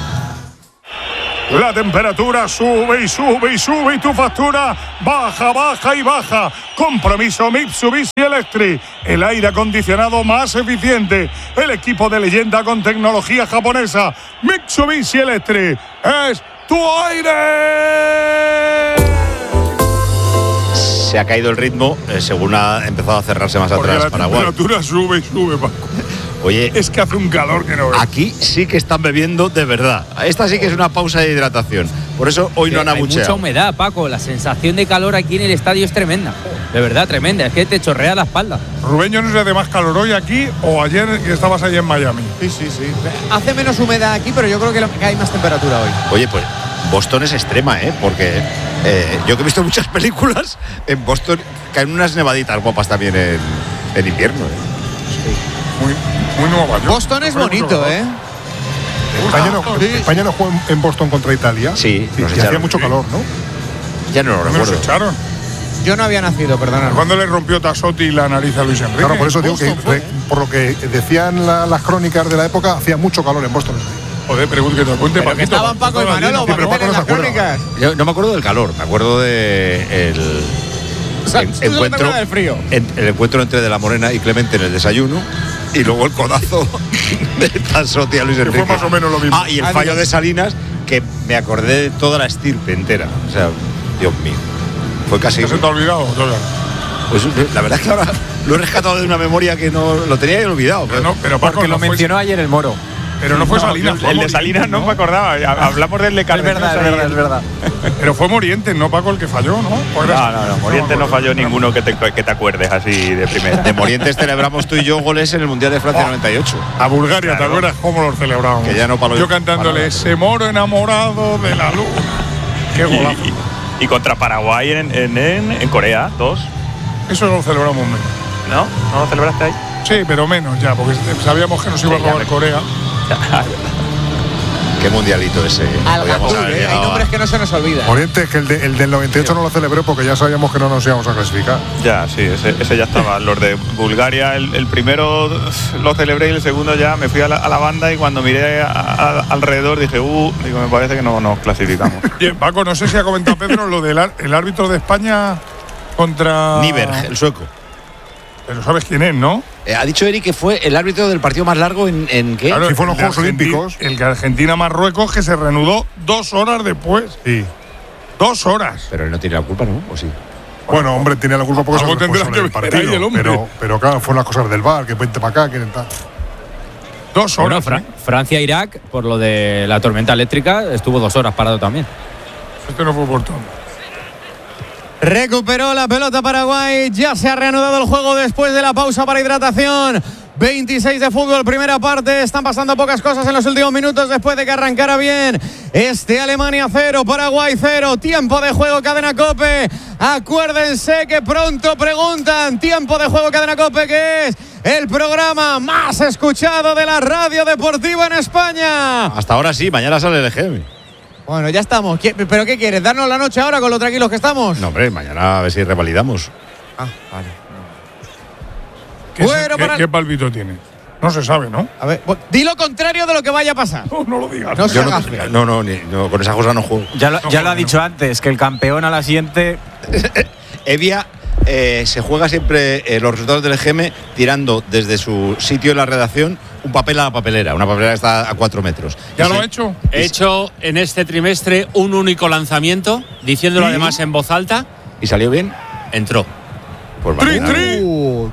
La temperatura sube y sube y sube y tu factura baja, baja y baja. Compromiso Mitsubishi Electric, el aire acondicionado más eficiente. El equipo de leyenda con tecnología japonesa. Mitsubishi Electric es tu aire. Se ha caído el ritmo eh, según ha empezado a cerrarse más Porque atrás la Paraguay. La temperatura sube y sube, Paco. Oye, es que hace un calor que no ves. Aquí sí que están bebiendo de verdad. Esta sí que es una pausa de hidratación. Por eso hoy no han abucheado. Hay mucha humedad, Paco. La sensación de calor aquí en el estadio es tremenda. De verdad, tremenda. Es que te chorrea la espalda. Rubén, ¿no es de más calor hoy aquí o ayer que estabas allí en Miami? Sí, sí, sí. Hace menos humedad aquí, pero yo creo que hay más temperatura hoy. Oye, pues Boston es extrema, ¿eh? Porque eh, yo que he visto muchas películas, en Boston caen unas nevaditas guapas también en, en invierno, ¿eh? Sí. Muy, muy Nueva York. Boston es bonito, ¿eh? España no, sí. España no jugó en Boston contra Italia. Sí, sí y hacía mucho calor, ¿no? Ya no lo recuerdo. Nos echaron. Yo no había nacido, perdona. ¿Cuándo le rompió Tassotti la nariz a Luis Enrique? Claro, por eso digo que, fue. por lo que decían la, las crónicas de la época, hacía mucho calor en Boston. Joder, pregunto que te cuente, Paquito. Estaban Paco y Manolo, sí, pero Paco no se acuerda. Yo no me acuerdo del calor, me acuerdo de el, o sea, en, encuentro, del frío. En, el encuentro entre De la Morena y Clemente en el desayuno y luego el codazo de Tassotti a Luis Enrique. Que fue más o menos lo mismo. Ah, y el fallo de Salinas, que me acordé de toda la estirpe entera. O sea, Dios mío. Fue casi. ¿No se te ha olvidado? Pues la verdad es que ahora lo he rescatado de una memoria que no lo tenía olvidado. Pero, no, pero Paco, porque no lo fue... mencionó ayer el Moro. Pero no fue Salinas. No, el de Salinas no, no me acordaba. Hablamos del de Cardeñosa. Es verdad, es verdad, es verdad. Pero fue Morientes, no Paco el que falló, ¿no? No, no, no. Morientes no, no falló ninguno que te, que te acuerdes así de primera. De Morientes celebramos tú y yo goles en el Mundial de Francia oh, noventa y ocho. A Bulgaria, claro. ¿Te acuerdas cómo los celebramos? Que ya no palo, yo cantándole ese moro enamorado de la luna. Qué golazo. Y, y, y contra Paraguay en, en, en, en Corea, dos. Eso lo celebramos menos. ¿No? ¿No lo celebraste ahí? Sí, pero menos ya, porque sabíamos que nos iba sí, a robar Corea. Qué mundialito ese. Al Podíamos Gatún, haber ¿eh? Hay llegado a- nombres que no se nos olvidan. Oriente, es que el, de- el del noventa y ocho no lo celebré porque ya sabíamos que no nos íbamos a clasificar. Ya, sí, ese, ese ya estaba. Los de Bulgaria, el, el primero lo celebré y el segundo ya me fui a la, a la banda y cuando miré a- a- alrededor dije, uh, digo, me parece que no nos clasificamos. Oye, Paco, no sé si ha comentado Pedro lo del ar- el árbitro de España contra. Nieberg, el sueco. Pero sabes quién es, ¿no? Eh, ha dicho Eric que fue el árbitro del partido más largo en, en ¿qué? Claro, Sí, fueron el de los Juegos Argenti- Olímpicos. El que Argentina-Marruecos que se reanudó dos horas después. Sí. Dos horas. Pero él no tiene la culpa, ¿no? ¿O sí? Bueno, hombre, tiene la culpa porque es el Algo tendrá responsable del que ver ahí partido. el hombre. Pero, pero claro, fueron las cosas del bar, que vente para acá, que tal. Dos Bueno, horas. Fra- ¿eh? Francia-Irak, por lo de la tormenta eléctrica, estuvo dos horas parado también. Este no fue por todo. Recuperó la pelota Paraguay. Ya se ha reanudado el juego después de la pausa para hidratación. veintiséis de fútbol, primera parte. Están pasando pocas cosas en los últimos minutos después de que arrancara bien este Alemania cero, Paraguay cero. Tiempo de juego, Cadena COPE. Acuérdense que pronto preguntan. Tiempo de juego, Cadena COPE, que es el programa más escuchado de la radio deportiva en España. Hasta ahora sí, mañana sale el G M. Bueno, ya estamos. ¿Qué- ¿Pero qué quieres? ¿Darnos la noche ahora con lo tranquilos que estamos? No, hombre, mañana a ver si revalidamos. Ah, vale. ¿Qué, Bueno, qué- para- qué palpito tiene? No se sabe, ¿no? A ver, pues, di lo contrario de lo que vaya a pasar. No, no lo digas. No se Yo no, haga feo. no, no, ni- no, con esa cosa no juego. Ya lo, No, ya lo ha bueno. dicho antes, que el campeón a la siguiente. Evia eh, se juega siempre eh, los resultados del G M tirando desde su sitio en la redacción un papel a la papelera. Una papelera que está a cuatro metros. ¿Ya Y lo se- ha hecho? He hecho en este trimestre un único lanzamiento, diciéndolo ¿Sí? además en voz alta. ¿Y salió bien? Entró. Pues ¡Tri, mañana, tri! Uh,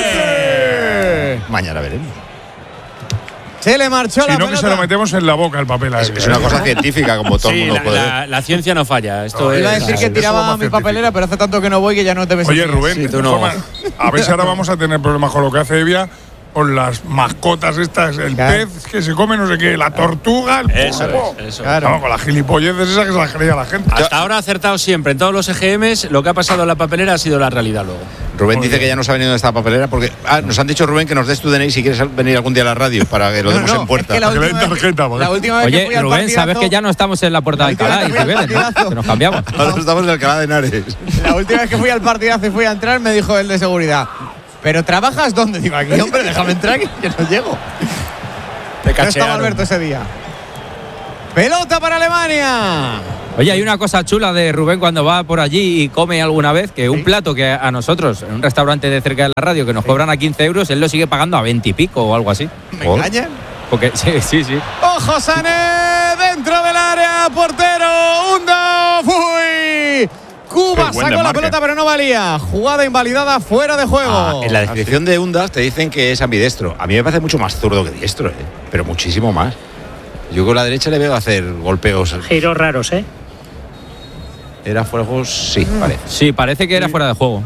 mañana veremos. se le marchó Si la no, que se pelota. lo metemos en la boca el papel a Es, él. es una cosa científica, como todo el Sí, mundo la, puede ver. la- la ciencia no falla. Esto No, es, Iba a decir que Eso tiraba es más mi científico. papelera, pero hace tanto que no voy que ya no te ves. Oye, Rubén, Sí, de tú todas no. formas, a ver si ahora vamos a tener problemas con lo que hace Evia, con las mascotas estas, el Claro. pez que se come no sé qué, la tortuga, el Eso pulpo. es, eso. Claro. No, con las gilipolleces esas que se las creía la gente. Hasta ahora ha acertado siempre. En todos los E G Ms, lo que ha pasado en la papelera ha sido la realidad luego. Rubén Muy dice bien. que ya nos ha venido de esta papelera porque ah, nos han dicho, Rubén, que nos des tu D N I si quieres venir algún día a la radio para que lo No, demos no, en puerta. es que la Para que le den última vez- tarjeta, porque- La última vez que Oye, fui al Rubén, sabes partidazo- que ya no estamos en la puerta de Alcalá y Cibeles, ¿no? Que nos cambiamos. Ahora estamos en Alcalá de Henares. La última vez que fui al partidazo y fui a entrar, me dijo el de seguridad: ¿pero trabajas dónde? Digo, aquí, hombre, déjame entrar que yo no llego. Te No estaba cachearon. Alberto ese día. Pelota para Alemania. Oye, hay una cosa chula de Rubén cuando va por allí y come alguna vez, que un plato que a nosotros, en un restaurante de cerca de la radio, que nos cobran a quince euros, él lo sigue pagando a veinte y pico o algo así. ¿Me ¿Por? engañan? Porque sí, sí, sí. ¡Ojo, Sané! Dentro del área, portero. ¡Hundo! ¡Fui! Cuba Qué buen sacó la desmarque. pelota, pero no valía. Jugada invalidada fuera de juego. Ah, en la descripción de Undas te dicen que es ambidestro. A mí me parece mucho más zurdo que diestro, ¿eh? Pero muchísimo más. Yo con la derecha le veo hacer golpeos. Giros raros, ¿eh? ¿Era fuera de juego? Sí, vale. Sí, parece que era fuera de juego.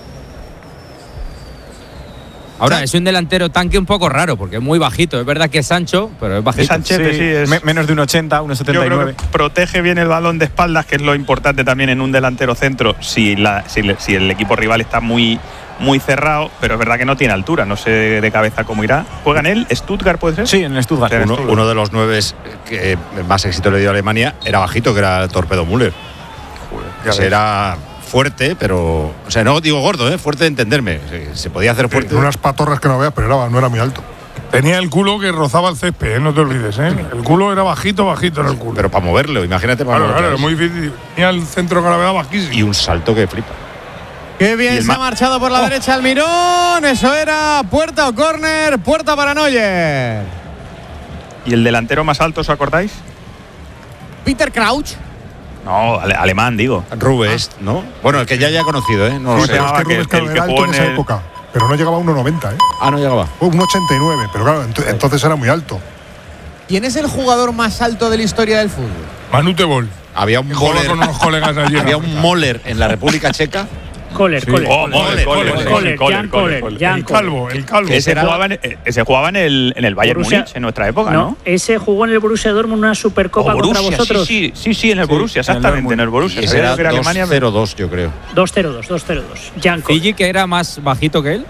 Ahora, es un delantero tanque un poco raro, porque es muy bajito. Es verdad que es ancho, pero es bajito. Es anchete, sí, es. me- menos de un ochenta, un Yo setenta y creo nueve. que protege bien el balón de espaldas, que es lo importante también en un delantero centro, si, la, si, le- si el equipo rival está muy, muy cerrado, pero es verdad que no tiene altura, no sé de cabeza cómo irá. ¿Juega en él? ¿Stuttgart puede ser? Sí, en el Stuttgart. Sí, en Uno, Stuttgart. uno de los nueve que más éxito le dio a Alemania era bajito, que era Torpedo Müller. Ya Ese ves. era fuerte, pero. O sea, no digo gordo, ¿eh? Fuerte de entenderme. Se, se podía hacer fuerte. Tiene unas patorras que no veas, pero era- no era muy alto. Tenía el culo que rozaba el césped, ¿eh? No te olvides, ¿eh? El culo era bajito, bajito en el culo. Pero para moverlo, imagínate para claro, moverlo. claro, es muy difícil. Tenía el centro de gravedad bajísimo. Y un salto que flipa. Qué Y bien el se ma- ha marchado por la derecha Almirón. Eso era puerta o córner. Puerta para Neuer. ¿Y el delantero más alto, os acordáis? Peter Crouch. No, ale- alemán, digo. Rubes, ¿no? Bueno, el que ya haya conocido, ¿eh? No lo Sí, sé. pero es que que- Rubens el Caro que era alto jugó en en esa el- época, pero no llegaba a uno noventa, ¿eh? Ah, no llegaba. Fue un ochenta y nueve, pero claro, ent- entonces era muy alto. ¿Quién es el jugador más alto de la historia del fútbol? Manu Tebol. Había un Que jugaba Moller, con unos colegas allí. en había África. un Moller en la República Checa. Kohler, Kohler. Oh, Moller, Moller, Moller, Moller, Moller, Kohler, Jan Kohler, Kohler, Kohler. Jan El calvo, el calvo. Que ese era- jugaba, en, eh, ese jugaba en el, en el Bayern Borussia- Múnich en nuestra época, No, ¿no? ese jugó en el Borussia Dortmund una Supercopa O contra Borussia, vosotros. Sí, sí, sí, sí, en el Borussia, en el exactamente, Dortmund. en el Borussia. Y ese Sabía era que era Alemania, dos cero dos, yo creo. dos cero dos, dos cero dos. Jan Kohler. Fiji, que era más bajito que él.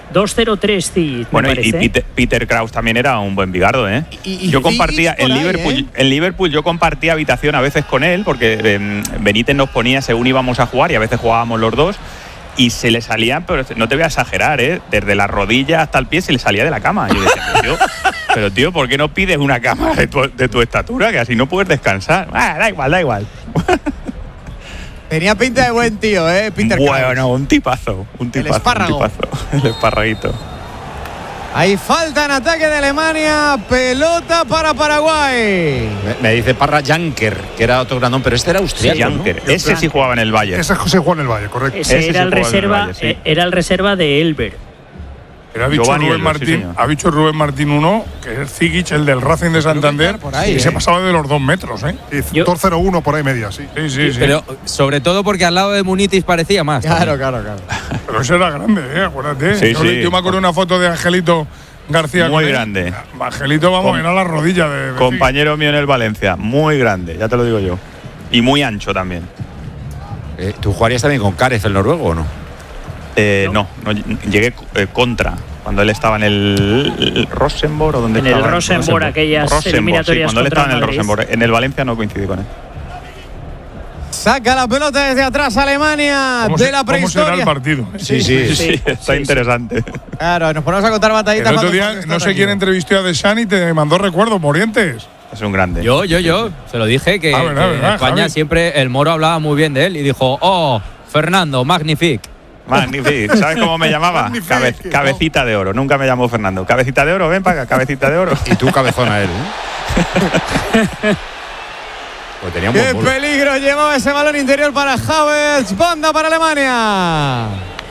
dos cero tres, sí. Bueno, me y parece. Peter, Peter Kraus también era un buen bigardo, ¿eh? Y, y yo compartía Zigic por en ahí, Liverpool, ¿eh? en Liverpool yo compartía habitación a veces con él, porque eh, Benítez nos ponía según íbamos a jugar y a veces jugábamos los dos. Y se le salían, pero no te voy a exagerar, ¿eh? Desde la rodilla hasta el pie se le salía de la cama. Y yo decía, pero tío, pero tío, ¿por qué no pides una cama de tu, de tu estatura? Que así no puedes descansar. Ah, da igual, da igual. Tenía pinta de buen tío, ¿eh? Peter Kraus. Bueno, un tipazo. Un tipazo. El espárrago. Un tipazo. El esparraguito. Hay falta en ataque de Alemania, pelota para Paraguay. Me, me dice Parra Janker, que era otro grandón, pero este era austriaco, Sí, Janker. ¿no? Ese sí jugaba en el Valle. Ese se jugó en el Valle, correcto. Ese, Ese era, sí el jugaba en el reserva, Valle, sí. eh, era el reserva de Elber. Pero ha dicho Giovanni Rubén Elber, sí, Martín, señor. ha dicho Rubén Martín uno, que es Zigic, el del Racing de Santander, por ahí, y ¿eh? se pasaba de los dos metros, ¿eh? Sí, dos cero uno por ahí media, sí. Sí, sí, sí. Pero sobre todo porque al lado de Munitis parecía más. Claro, claro, claro. Pero ese era grande, ¿eh? Acuérdate. Sí, yo, sí. yo me acuerdo de una foto de Angelito García. Muy con él. grande. Angelito, vamos, Com- era la rodilla de. de Compañero mío en el Valencia. Muy grande, ya te lo digo yo. Y muy ancho también. Eh, ¿Tú jugarías también con Kárez, el noruego, o no? Eh, no. no, llegué eh, contra. Cuando él estaba en el, el Rosenborg o donde En el estaba. Rosenborg, aquellas Rosenborg, eliminatorias sí, cuando él contra estaba en el Madrid. Rosenborg. En el Valencia no coincidí con él. Saca la pelota desde atrás Alemania ¿Cómo, de se- la ¿Cómo será prehistoria. el partido? Sí, sí. Sí, está sí, interesante. Claro, nos ponemos a contar El batallitas. otro cuando día, Juan está no sé tranquilo. quién entrevistó a Deschamps y te mandó recuerdos, Morientes. Es un grande. Yo, yo, yo. Se lo dije que, Ah, verdad, que verdad, en España Javi. siempre el Moro hablaba muy bien de él y dijo, oh, Fernando, magnifique. Magnífico. ¿Sabes cómo me llamaba? Magnífico. Cabe- cabecita de oro. Nunca me llamó Fernando. Cabecita de oro, ven para acá, cabecita de oro. Y tú cabezona él, ¿eh? Pues tenía un ¡Qué buen bolo. peligro llevaba ese balón interior para Havertz! Banda para Alemania.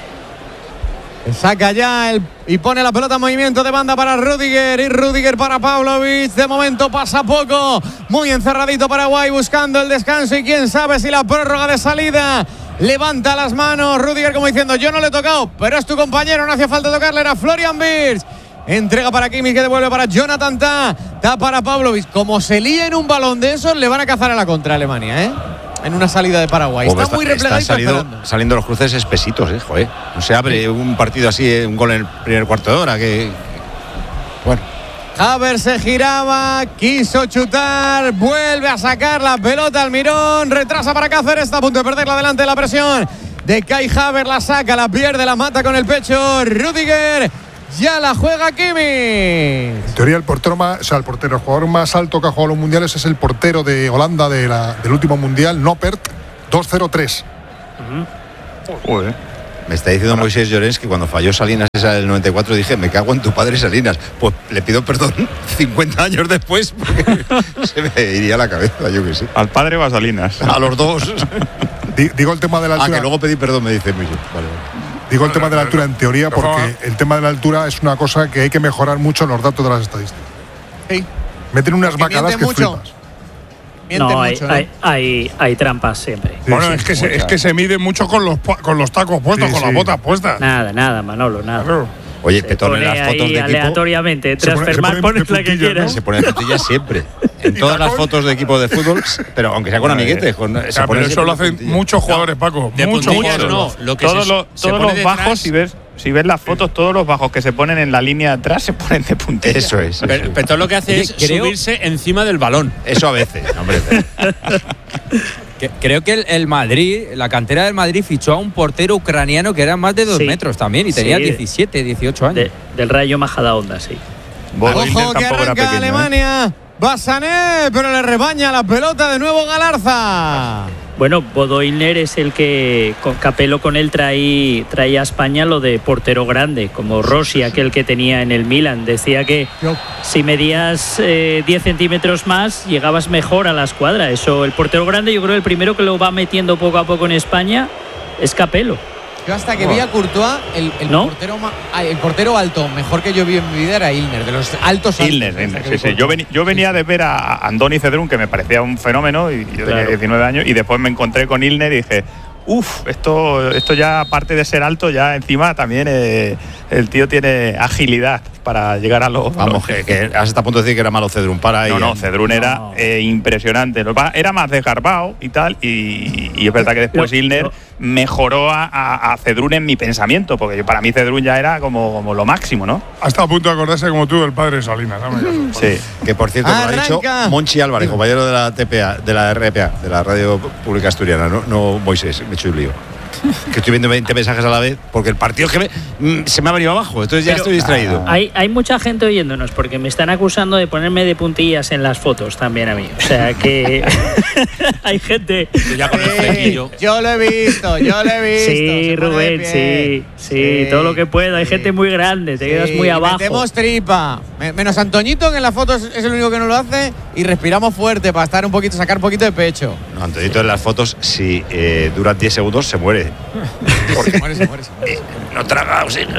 Saca ya el, y pone la pelota en movimiento de banda para Rüdiger y Rüdiger para Pavlovic. De momento pasa poco. Muy encerradito Paraguay buscando el descanso y quién sabe si la prórroga de salida. Levanta las manos Rüdiger como diciendo yo no le he tocado, pero es tu compañero, no hacía falta tocarle, era Florian Wirtz. Entrega para Kimmich que devuelve para Jonathan Tah. Tah para Pavlovic. Como se lía en un balón de esos, le van a cazar a la contra Alemania, ¿eh? En una salida de Paraguay. Joder, Está muy están replegadito saliendo, esperando. saliendo los cruces espesitos, eh, joder. No se abre un partido así, eh, un gol en el primer cuarto de hora. Que bueno. Havertz se giraba, quiso chutar, vuelve a sacar la pelota al Mirón, retrasa para Cáceres, está a punto de perderla delante de la presión de Kai Havertz, la saca, la pierde, la mata con el pecho Rüdiger, ya la juega Kimmich. En teoría, el portero más, o sea, el portero, el jugador más alto que ha jugado los mundiales es el portero de Holanda de la, del último mundial, Noppert, dos cero tres. Joder. Me está diciendo Moisés Llorens que cuando falló Salinas esa del noventa y cuatro dije, me cago en tu padre Salinas. Pues le pido perdón cincuenta años después porque se me iría la cabeza, yo que sé. Al padre Basalinas. A los dos. Di- Digo el tema de la Ah, altura. que luego pedí perdón, me dice Moisés. Vale, vale. Digo el tema de la altura en teoría porque el tema de la altura es una cosa que hay que mejorar mucho en los datos de las estadísticas. Sí. Meten unas Porque bacadas que mienten mucho. flipas. Miente No, hay, mucho, ¿no? hay, hay, hay trampas siempre. Sí, Bueno, sí, es, que sí, se, es que se mide mucho con los, pa- con los tacos puestos, Sí, con sí. las botas puestas. Nada, nada, Manolo, nada. Claro. Oye, Se Petón, en pone las fotos ahí de equipo aleatoriamente, se pone- se transfermar, pone pones la que puntillas, ¿no? quieras. se pone puntillas siempre. En todas las fotos de equipo de fútbol, pero aunque sea con amiguetes. Con, se Ya, pone pero eso siempre lo hacen puntillas. muchos jugadores, Paco. De Muchos puntillas jugadores. no. Lo que todos se, los, se todos pone los detrás- bajos, si ves, si ves las fotos, todos los bajos que se ponen en la línea de atrás se ponen de puntillas. Eso es. Eso, Pero, pero todo lo que hace Oye, es creo- subirse encima del balón. eso a veces, hombre. Que- creo que el, el Madrid, la cantera del Madrid fichó a un portero ucraniano que era más de dos Sí. metros también y tenía Sí. diecisiete, dieciocho años. De- del Rayo Majadahonda, sí. Bodo Illner Ojo que tampoco era arranca pequeño, ¿eh? Alemania. Va Sané, pero le rebaña la pelota de nuevo Galarza. Bueno, Bodo Illner es el que con Capello con él traía, traía a España lo de portero grande, como Rossi, aquel que tenía en el Milan. Decía que si medías eh, diez centímetros más, llegabas mejor a la escuadra. Eso, el portero grande, yo creo que el primero que lo va metiendo poco a poco en España es Capello. Yo hasta que vi a Courtois, el, el, ¿No? portero, ma- ah, el portero alto, mejor que yo vi en mi vida era Ilner, de los altos altos. Illner, hasta Illner, que sí, vi sí. Courtois. Yo, veni- yo venía de ver a Andoni Cedrún, que me parecía un fenómeno, y yo tenía Claro. diecinueve años, y después me encontré con Illner y dije, uff, esto, esto ya, aparte de ser alto, ya encima también eh, el tío tiene agilidad. para llegar a los. Vamos, que, que hasta a punto de decir que era malo Cedrún para No, ahí. no, Cedrún era No. eh, impresionante. Lo que pasa- Era más desgarbado y tal, y, y es verdad que después Lo- Ilner lo- mejoró a, a, a Cedrún en mi pensamiento, porque yo- para mí Cedrún ya era como, como lo máximo, ¿no? Ha estado a punto de acordarse como tú del padre de Salinas. ¿No? Me caso. Sí. Que por cierto, lo ha dicho Arranca. Monchi Álvarez, compañero de la T P A, de la R P A, de la Radio Pública Asturiana, no, no Moisés, me he hecho un lío. Que estoy viendo veinte mensajes a la vez, porque el partido que me, mm, se me ha venido abajo, entonces ya Pero- estoy distraído. Hay, hay mucha gente oyéndonos porque me están acusando de ponerme de puntillas en las fotos también a mí. O sea que hay gente. Ya con el Sí, flequillo. yo lo he visto, yo lo he visto. Sí, se pone de Rubén, pie. sí, sí, todo lo que puedo. Hay sí. gente muy grande, te quedas Sí, muy abajo. Metemos tripa. Me- Menos Antoñito, que en las fotos es el único que no lo hace. Y respiramos fuerte para estar un poquito, sacar un poquito de pecho. No, Antonito en las fotos, si eh, duran diez segundos, se muere. Se muere, se muere, se muere. No traga oxígeno.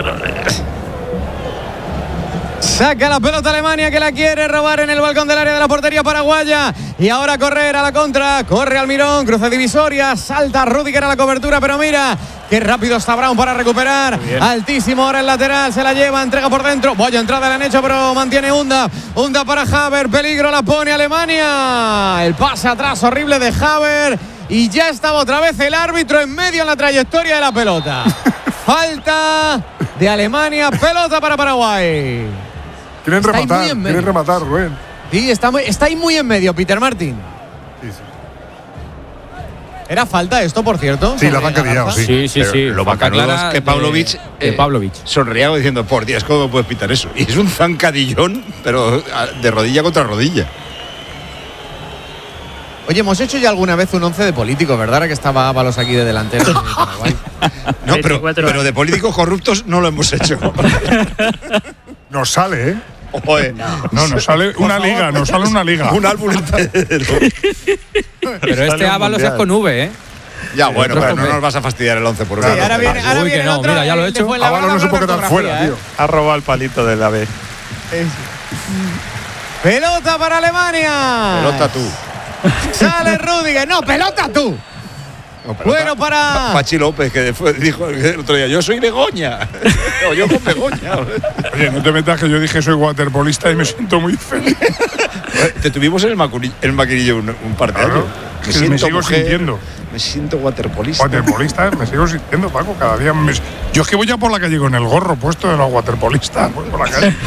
Saca la pelota Alemania, que la quiere robar en el balcón del área de la portería paraguaya. Y ahora correr a la contra. Corre Almirón, cruce divisoria. Salta Rüdiger a la cobertura, pero mira qué rápido está Brown para recuperar. Altísimo ahora el lateral, se la lleva, entrega por dentro. Vaya entrada le han hecho, pero mantiene Hunda. Hunda para Haver, peligro la pone Alemania. El pase atrás horrible de Haver. Y ya estaba otra vez el árbitro en medio en la trayectoria de la pelota. Falta de Alemania, pelota para Paraguay. Quieren Está ahí rematar, muy en medio. quieren rematar, Rubén. Sí, está, muy- está ahí muy en medio, Peter Martin. Sí, sí. ¿Era falta esto, por cierto? Sí, la sobre han cariñado, Garza? sí. Sí, sí, Pero sí. lo Falta bacanudo clara es que de- Pavlovic, de eh, Pavlovic. sonreía diciendo, por Dios, ¿cómo puedes pitar eso? Y es un zancadillón, pero ah, de rodilla contra rodilla. Oye, hemos hecho ya alguna vez un once de políticos, ¿verdad? Ahora que estaba Ábalos aquí de delantero. de Paraguay. No, pero, veinticuatro pero de políticos corruptos no lo hemos hecho. Nos sale, ¿eh? Joder, No, nos sale una favor. liga, nos sale una liga. un álbum entero. Pero este Ábalos es con V, ¿eh? Ya, bueno, Otro pero no con- nos vas a fastidiar el once por Sí, una. ahora viene, ahora Uy, que viene el no, otro. mira, ya lo he el de hecho. Fuenlabrada Ábalos no se con puede quedar ortografía, fuera, ¿eh? tío. Ha robado el palito de la B. Pelota para Alemania. Pelota tú. Sale Rüdiger. No, pelota tú. No, pelota. Bueno, para- Pa- Pachi López, que después dijo el otro día, yo soy Begoña. O yo con Begoña. Oye, no te metas que yo dije soy waterpolista y me siento muy feliz. Te tuvimos en el, macuni- en el maquinillo un, un par de Claro, años. es que me sigo sintiendo. Me siento waterpolista. Waterpolista, me sigo sintiendo, Paco. Cada día me... Yo es que voy ya por la calle con el gorro puesto de los waterpolistas. Voy por la calle.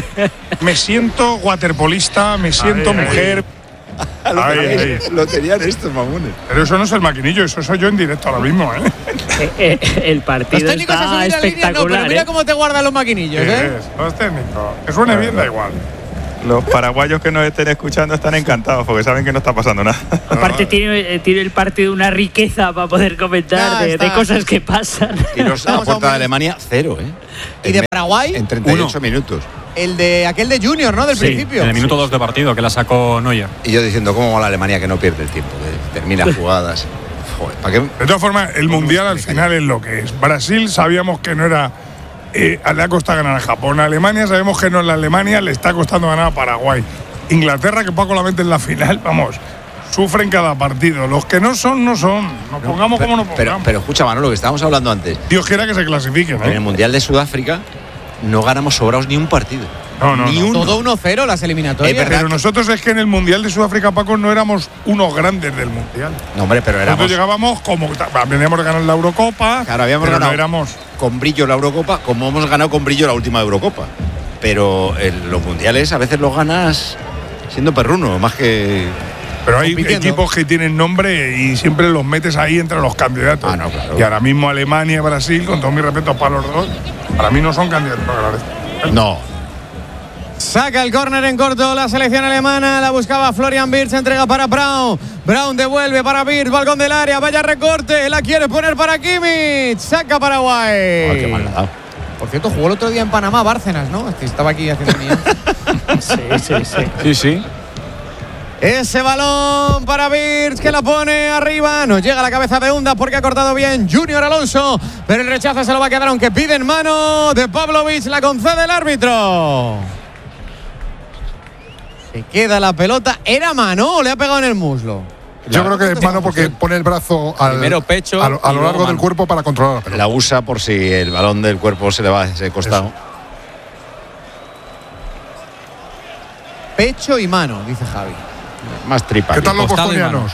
Me siento waterpolista, me siento Ay, ay. mujer. lo, Ay, tenían, ay. lo tenían estos mamones. Pero eso no es el maquinillo, eso soy yo en directo ahora mismo, ¿eh? Eh, eh, el Los partido técnicos a está subir la línea, no, pero espectacular. mira ¿eh? cómo te guardan los maquinillos, ¿Qué ¿eh? es? Los técnicos. Que suene bien, da igual. Los paraguayos que nos estén escuchando están encantados porque saben que no está pasando nada. Aparte tiene, eh, tiene el partido una riqueza para poder comentar Ya de, está. de cosas que pasan. Y los a Estamos a puerta un de Alemania, cero, ¿eh? ¿Y de Paraguay? En treinta y ocho minutos. El de aquel de Junior, ¿no? Del Sí, principio. en el minuto dos de partido, que la sacó Neuer. Y yo diciendo, ¿cómo va la Alemania que no pierde el tiempo? Que termina jugadas. Joder, ¿para qué? De todas formas, el mundial al final es lo que es. Brasil sabíamos que no era. Eh, le ha costado ganar a Japón. Alemania sabemos que no es la Alemania, le está costando ganar a Paraguay. Inglaterra, que Paco la mete en la final, vamos, sufren cada partido. Los que no son, no son. Nos pongamos pero, como nos pero, pongamos. pero escucha, Manolo, lo que estábamos hablando antes. Dios quiera que se clasifiquen, En el ¿eh? Mundial de Sudáfrica no ganamos sobrados ni un partido. No, no, ni no. uno. Todo uno cero las eliminatorias. Es verdad. Pero nosotros es que en el Mundial de Sudáfrica, Paco, no éramos unos grandes del Mundial. No, hombre, pero éramos Nosotros llegábamos como. Veníamos de ganar la Eurocopa. Claro, habíamos pero ganado. no éramos. con brillo la Eurocopa, como hemos ganado con brillo la última Eurocopa. Pero en los mundiales a veces los ganas siendo perruno, más que. Pero hay compitiendo. equipos que tienen nombre y siempre los metes ahí entre los candidatos. Ah, no, claro. Y ahora mismo Alemania y Brasil, con todos mis respetos para los dos, para mí no son candidatos a ganar esto. No. Saca el córner en corto la selección alemana. La buscaba Florian Wirtz. Entrega para Brown. Brown devuelve para Wirtz. Balcón del área. Vaya recorte. La quiere poner para Kimmich. Saca Paraguay. Oh, qué mal le ha dado. Por cierto, jugó el otro día en Panamá, Bárcenas, ¿no? Es que estaba aquí haciendo mi. Sí, sí, sí. Sí, sí. Ese balón para Wirtz que la pone arriba. Nos llega a la cabeza de Hunda porque ha cortado bien Junior Alonso. Pero el rechazo se lo va a quedar aunque pide en mano de Pavlovic. La concede el árbitro. Se queda la pelota. ¿Era mano o le ha pegado en el muslo? Yo creo que es mano porque pone el brazo al, Primero pecho a, lo- a y lo luego largo del mano. cuerpo para controlar la pelota. La usa por si el balón del cuerpo se le va a ese costado. pecho y mano, dice Javi. Más tripa. ¿Qué tal los Costado y bostonianos?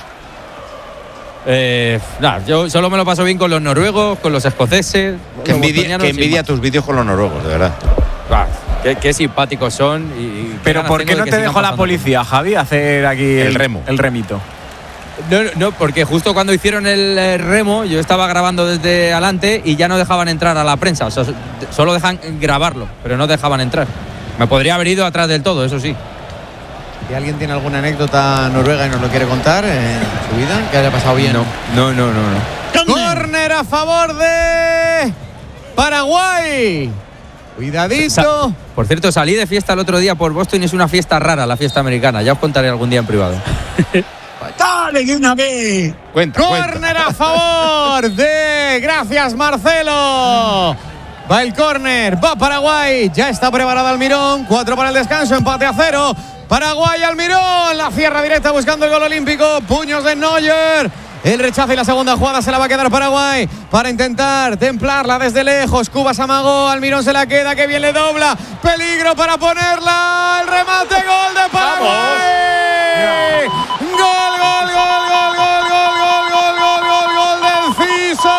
Eh, nah, yo solo me lo paso bien con los noruegos, con los escoceses. Que los envidia, bostonianos que sin envidia más. tus vídeos con los noruegos, de verdad. Ah, qué, qué simpáticos son. Y, y qué Pero ganas ¿por tengo qué de no que te sigan dejó la pasando. policía, Javi, hacer aquí El remo. El remito. No, no, porque justo cuando hicieron el eh, remo, yo estaba grabando desde adelante y ya no dejaban entrar a la prensa. O sea, solo dejan grabarlo, pero no dejaban entrar. Me podría haber ido atrás del todo, eso sí. Si alguien tiene alguna anécdota noruega y nos lo quiere contar en su vida, que haya pasado bien. No, no, no, no. no. Córner a favor de Paraguay. Cuidadito. Sa- Por cierto, salí de fiesta el otro día por Boston y es una fiesta rara, la fiesta americana. Ya os contaré algún día en privado. ¡Dale, que una vez! Cuenta, Córner a favor de... Gracias, Marcelo. Va el córner, va Paraguay. Ya está preparado Almirón. Cuatro para el descanso, empate a cero. Paraguay, Almirón. La cierra directa buscando el gol olímpico. Puños de Neuer. El rechazo y la segunda jugada se la va a quedar Paraguay para intentar templarla desde lejos. Cubas amagó, Almirón se la queda, que bien le dobla. Peligro para ponerla. El remate, gol de Paraguay. Gol, gol, gol, gol, gol, gol, gol, gol, gol, gol, gol del Ciso.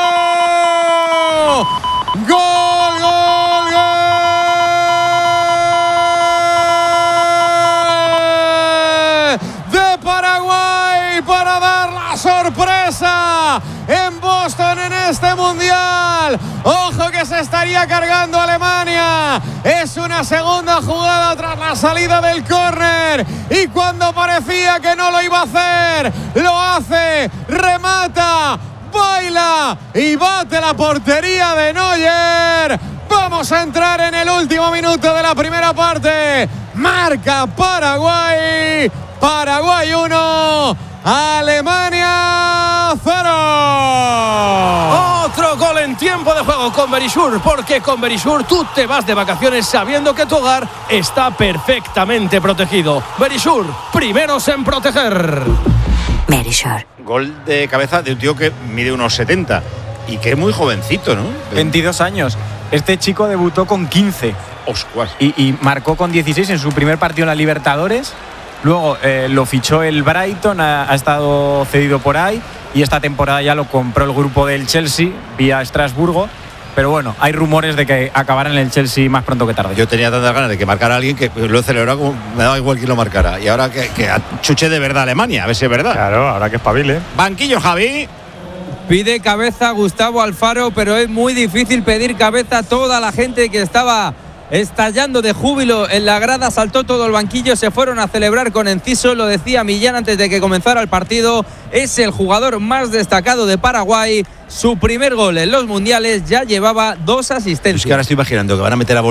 Gol, gol, gol de Paraguay para dar la sorpresa en Boston en este mundial. Ojo que se estaría cargando Alemania. Es una segunda jugada tras la salida del córner y cuando parecía que no lo iba a hacer, lo hace, remata, baila y bate la portería de Neuer. Vamos a entrar en el último minuto de la primera parte. Marca Paraguay. Paraguay uno, Alemania cero. Otro gol en tiempo de juego con Verisur, porque con Verisur tú te vas de vacaciones sabiendo que tu hogar está perfectamente protegido. Verisur, primeros en proteger. Verisur. Gol de cabeza de un tío que mide unos setenta y que es muy jovencito, ¿no? veintidós años. Este chico debutó con quince. Oscuas. Y, y marcó con dieciséis en su primer partido en la Libertadores. Luego eh, lo fichó el Brighton, ha, ha estado cedido por ahí y esta temporada ya lo compró el grupo del Chelsea vía Estrasburgo. Pero bueno, hay rumores de que acabará en el Chelsea más pronto que tarde. Yo tenía tantas ganas de que marcara a alguien que lo he celebrado como me daba igual quién lo marcara. Y ahora que, que chuche de verdad Alemania, a ver si es verdad. Claro, ahora que espabile. Banquillo, Javi. Pide cabeza Gustavo Alfaro, pero es muy difícil pedir cabeza a toda la gente que estaba estallando de júbilo en la grada. Saltó todo el banquillo, se fueron a celebrar con Enciso. Lo decía Millán antes de que comenzara el partido. Es el jugador más destacado de Paraguay. Su primer gol en los mundiales, ya llevaba dos asistencias. Es que ahora estoy imaginando que van a meter a